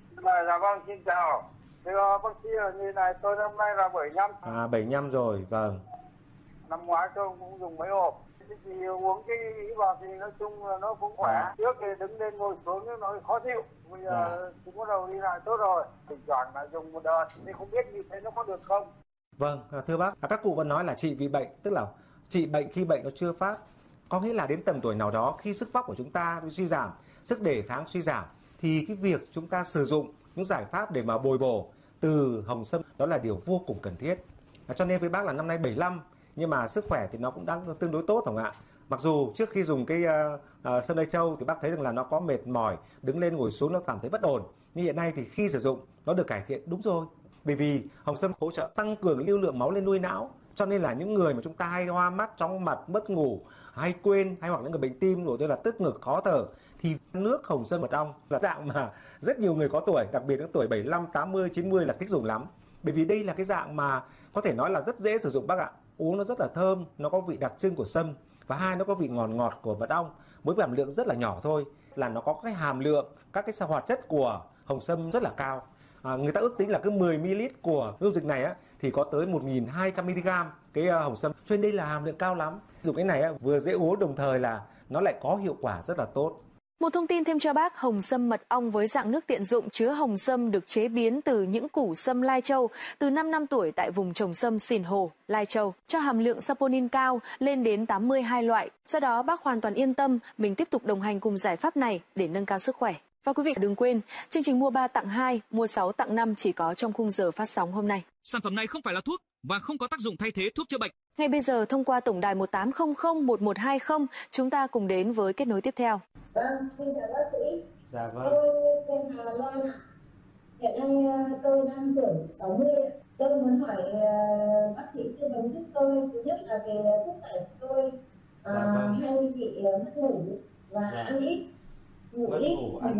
Dạ vâng, xin chào. Thưa bác sĩ, như này tôi năm nay là 75. 75 rồi, vâng. Năm ngoái tôi cũng dùng mấy hộp. Thì uống cái vào thì nói chung là nó cũng khỏe. Trước thì đứng lên ngồi xuống nó khó chịu. Bây giờ chúng bắt đầu đi lại tốt rồi. Thỉnh thoảng là dùng một đợt thì không biết như thế nó có được không? Vâng, thưa bác, các cụ vẫn nói là trị vì bệnh, tức là trị bệnh khi bệnh nó chưa phát. Có nghĩa là đến tầm tuổi nào đó khi sức vóc của chúng ta suy giảm, sức đề kháng suy giảm, thì cái việc chúng ta sử dụng những giải pháp để mà bồi bổ từ hồng sâm đó là điều vô cùng cần thiết. Cho nên với bác là năm nay 75 nhưng mà sức khỏe thì nó cũng đang tương đối tốt, phải không ạ? Mặc dù trước khi dùng cái sâm lai châu thì bác thấy rằng là nó có mệt mỏi, đứng lên ngồi xuống nó cảm thấy bất ổn. Nhưng hiện nay thì khi sử dụng nó được cải thiện đúng rồi. Bởi vì hồng sâm hỗ trợ tăng cường lưu lượng máu lên nuôi não. Cho nên là những người mà chúng ta hay hoa mắt, chóng mặt, mất ngủ, hay quên, hay hoặc những người bệnh tim rồi tức là tức ngực, khó thở, thì nước hồng sâm mật ong là dạng mà rất nhiều người có tuổi, đặc biệt những tuổi 75, 80, 90 là thích dùng lắm. Bởi vì đây là cái dạng mà có thể nói là rất dễ sử dụng bác ạ. Uống nó rất là thơm, nó có vị đặc trưng của sâm, và hai nó có vị ngọt ngọt của mật ong, với hàm lượng rất là nhỏ thôi, là nó có cái hàm lượng các cái hoạt chất của hồng sâm rất là cao. Người ta ước tính là cứ 10 ml của dung dịch này á thì có tới 1.200 mg cái hồng sâm, cho nên đây là hàm lượng cao lắm. Dùng cái này á, vừa dễ uống đồng thời là nó lại có hiệu quả rất là tốt. Một thông tin thêm cho bác, hồng sâm mật ong với dạng nước tiện dụng chứa hồng sâm được chế biến từ những củ sâm Lai Châu từ 5 năm tuổi tại vùng trồng sâm Sìn Hồ, Lai Châu, cho hàm lượng saponin cao lên đến 82 loại. Do đó bác hoàn toàn yên tâm mình tiếp tục đồng hành cùng giải pháp này để nâng cao sức khỏe. Và quý vị đừng quên, chương trình mua 3 tặng 2, mua 6 tặng 5 chỉ có trong khung giờ phát sóng hôm nay. Sản phẩm này không phải là thuốc và không có tác dụng thay thế thuốc chữa bệnh. Ngay bây giờ thông qua tổng đài 18001120, chúng ta cùng đến với kết nối tiếp theo. Vâng, xin chào bác sĩ. Dạ vâng. Tôi tên Hà Loan ạ. Hiện nay tôi đang tuổi 60. Tôi muốn hỏi bác sĩ tư vấn giúp tôi, thứ nhất là về sức khỏe của tôi. Hay bị mất ngủ và ăn ít. Ngủ ít, một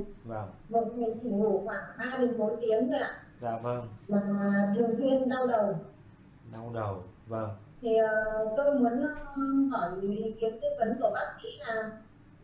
ngày chỉ ngủ khoảng 3 đến 4 tiếng thôi ạ. Dạ vâng. Mà thường xuyên đau đầu. Đau đầu, vâng. Thì tôi muốn hỏi ý kiến tư vấn của bác sĩ là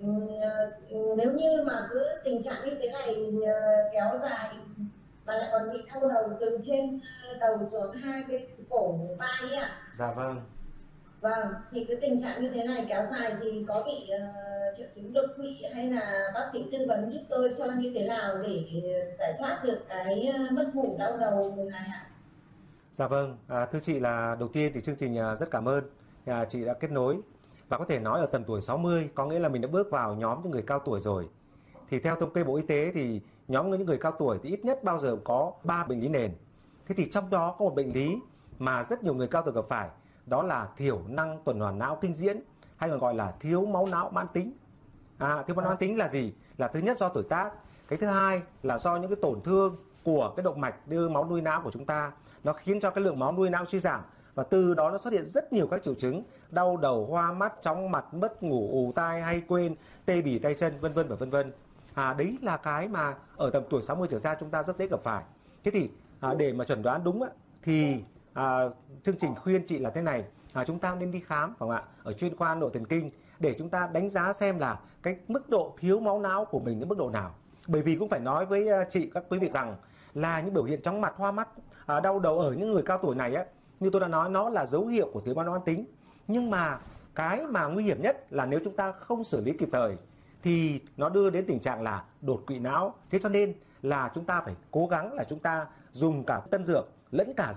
nếu như mà cứ tình trạng như thế này kéo dài mà lại còn bị đau đầu từ trên đầu xuống hai bên cổ vai ấy ạ. Dạ vâng. Vâng, thì cái tình trạng như thế này kéo dài thì có bị triệu chứng đột quỵ hay là bác sĩ tư vấn giúp tôi cho như thế nào để giải thoát được cái mất ngủ đau đầu này ạ? Dạ vâng, thưa chị là đầu tiên thì chương trình rất cảm ơn chị đã kết nối. Và có thể nói ở tầm tuổi 60 có nghĩa là mình đã bước vào nhóm những người cao tuổi rồi. Thì theo thống kê Bộ Y tế thì nhóm những người cao tuổi thì ít nhất bao giờ có 3 bệnh lý nền. Thế thì trong đó có một bệnh lý mà rất nhiều người cao tuổi gặp phải, đó là thiểu năng tuần hoàn não kinh diễn, hay còn gọi là thiếu máu não mãn tính. Thiếu máu não mãn tính là gì? Là thứ nhất do tuổi tác, cái thứ hai là do những cái tổn thương của cái động mạch đưa máu nuôi não của chúng ta, nó khiến cho cái lượng máu nuôi não suy giảm, và từ đó nó xuất hiện rất nhiều các triệu chứng đau đầu, hoa mắt, chóng mặt, mất ngủ, ù tai, hay quên, tê bì tay chân, vân vân và vân vân. Đấy là cái mà ở tầm tuổi 60 trở ra chúng ta rất dễ gặp phải. Thế thì để mà chẩn đoán đúng thì chương trình khuyên chị là thế này, chúng ta nên đi khám, phải không ạ, ở chuyên khoa nội thần kinh để chúng ta đánh giá xem là cái mức độ thiếu máu não của mình đến mức độ nào. Bởi vì cũng phải nói với chị, các quý vị rằng là những biểu hiện chóng mặt, hoa mắt, đau đầu ở những người cao tuổi này như tôi đã nói, nó là dấu hiệu của thiếu máu não mãn tính. Nhưng mà cái mà nguy hiểm nhất là nếu chúng ta không xử lý kịp thời thì nó đưa đến tình trạng là đột quỵ não. Thế cho nên là chúng ta phải cố gắng là chúng ta dùng cả tân dược lẫn cả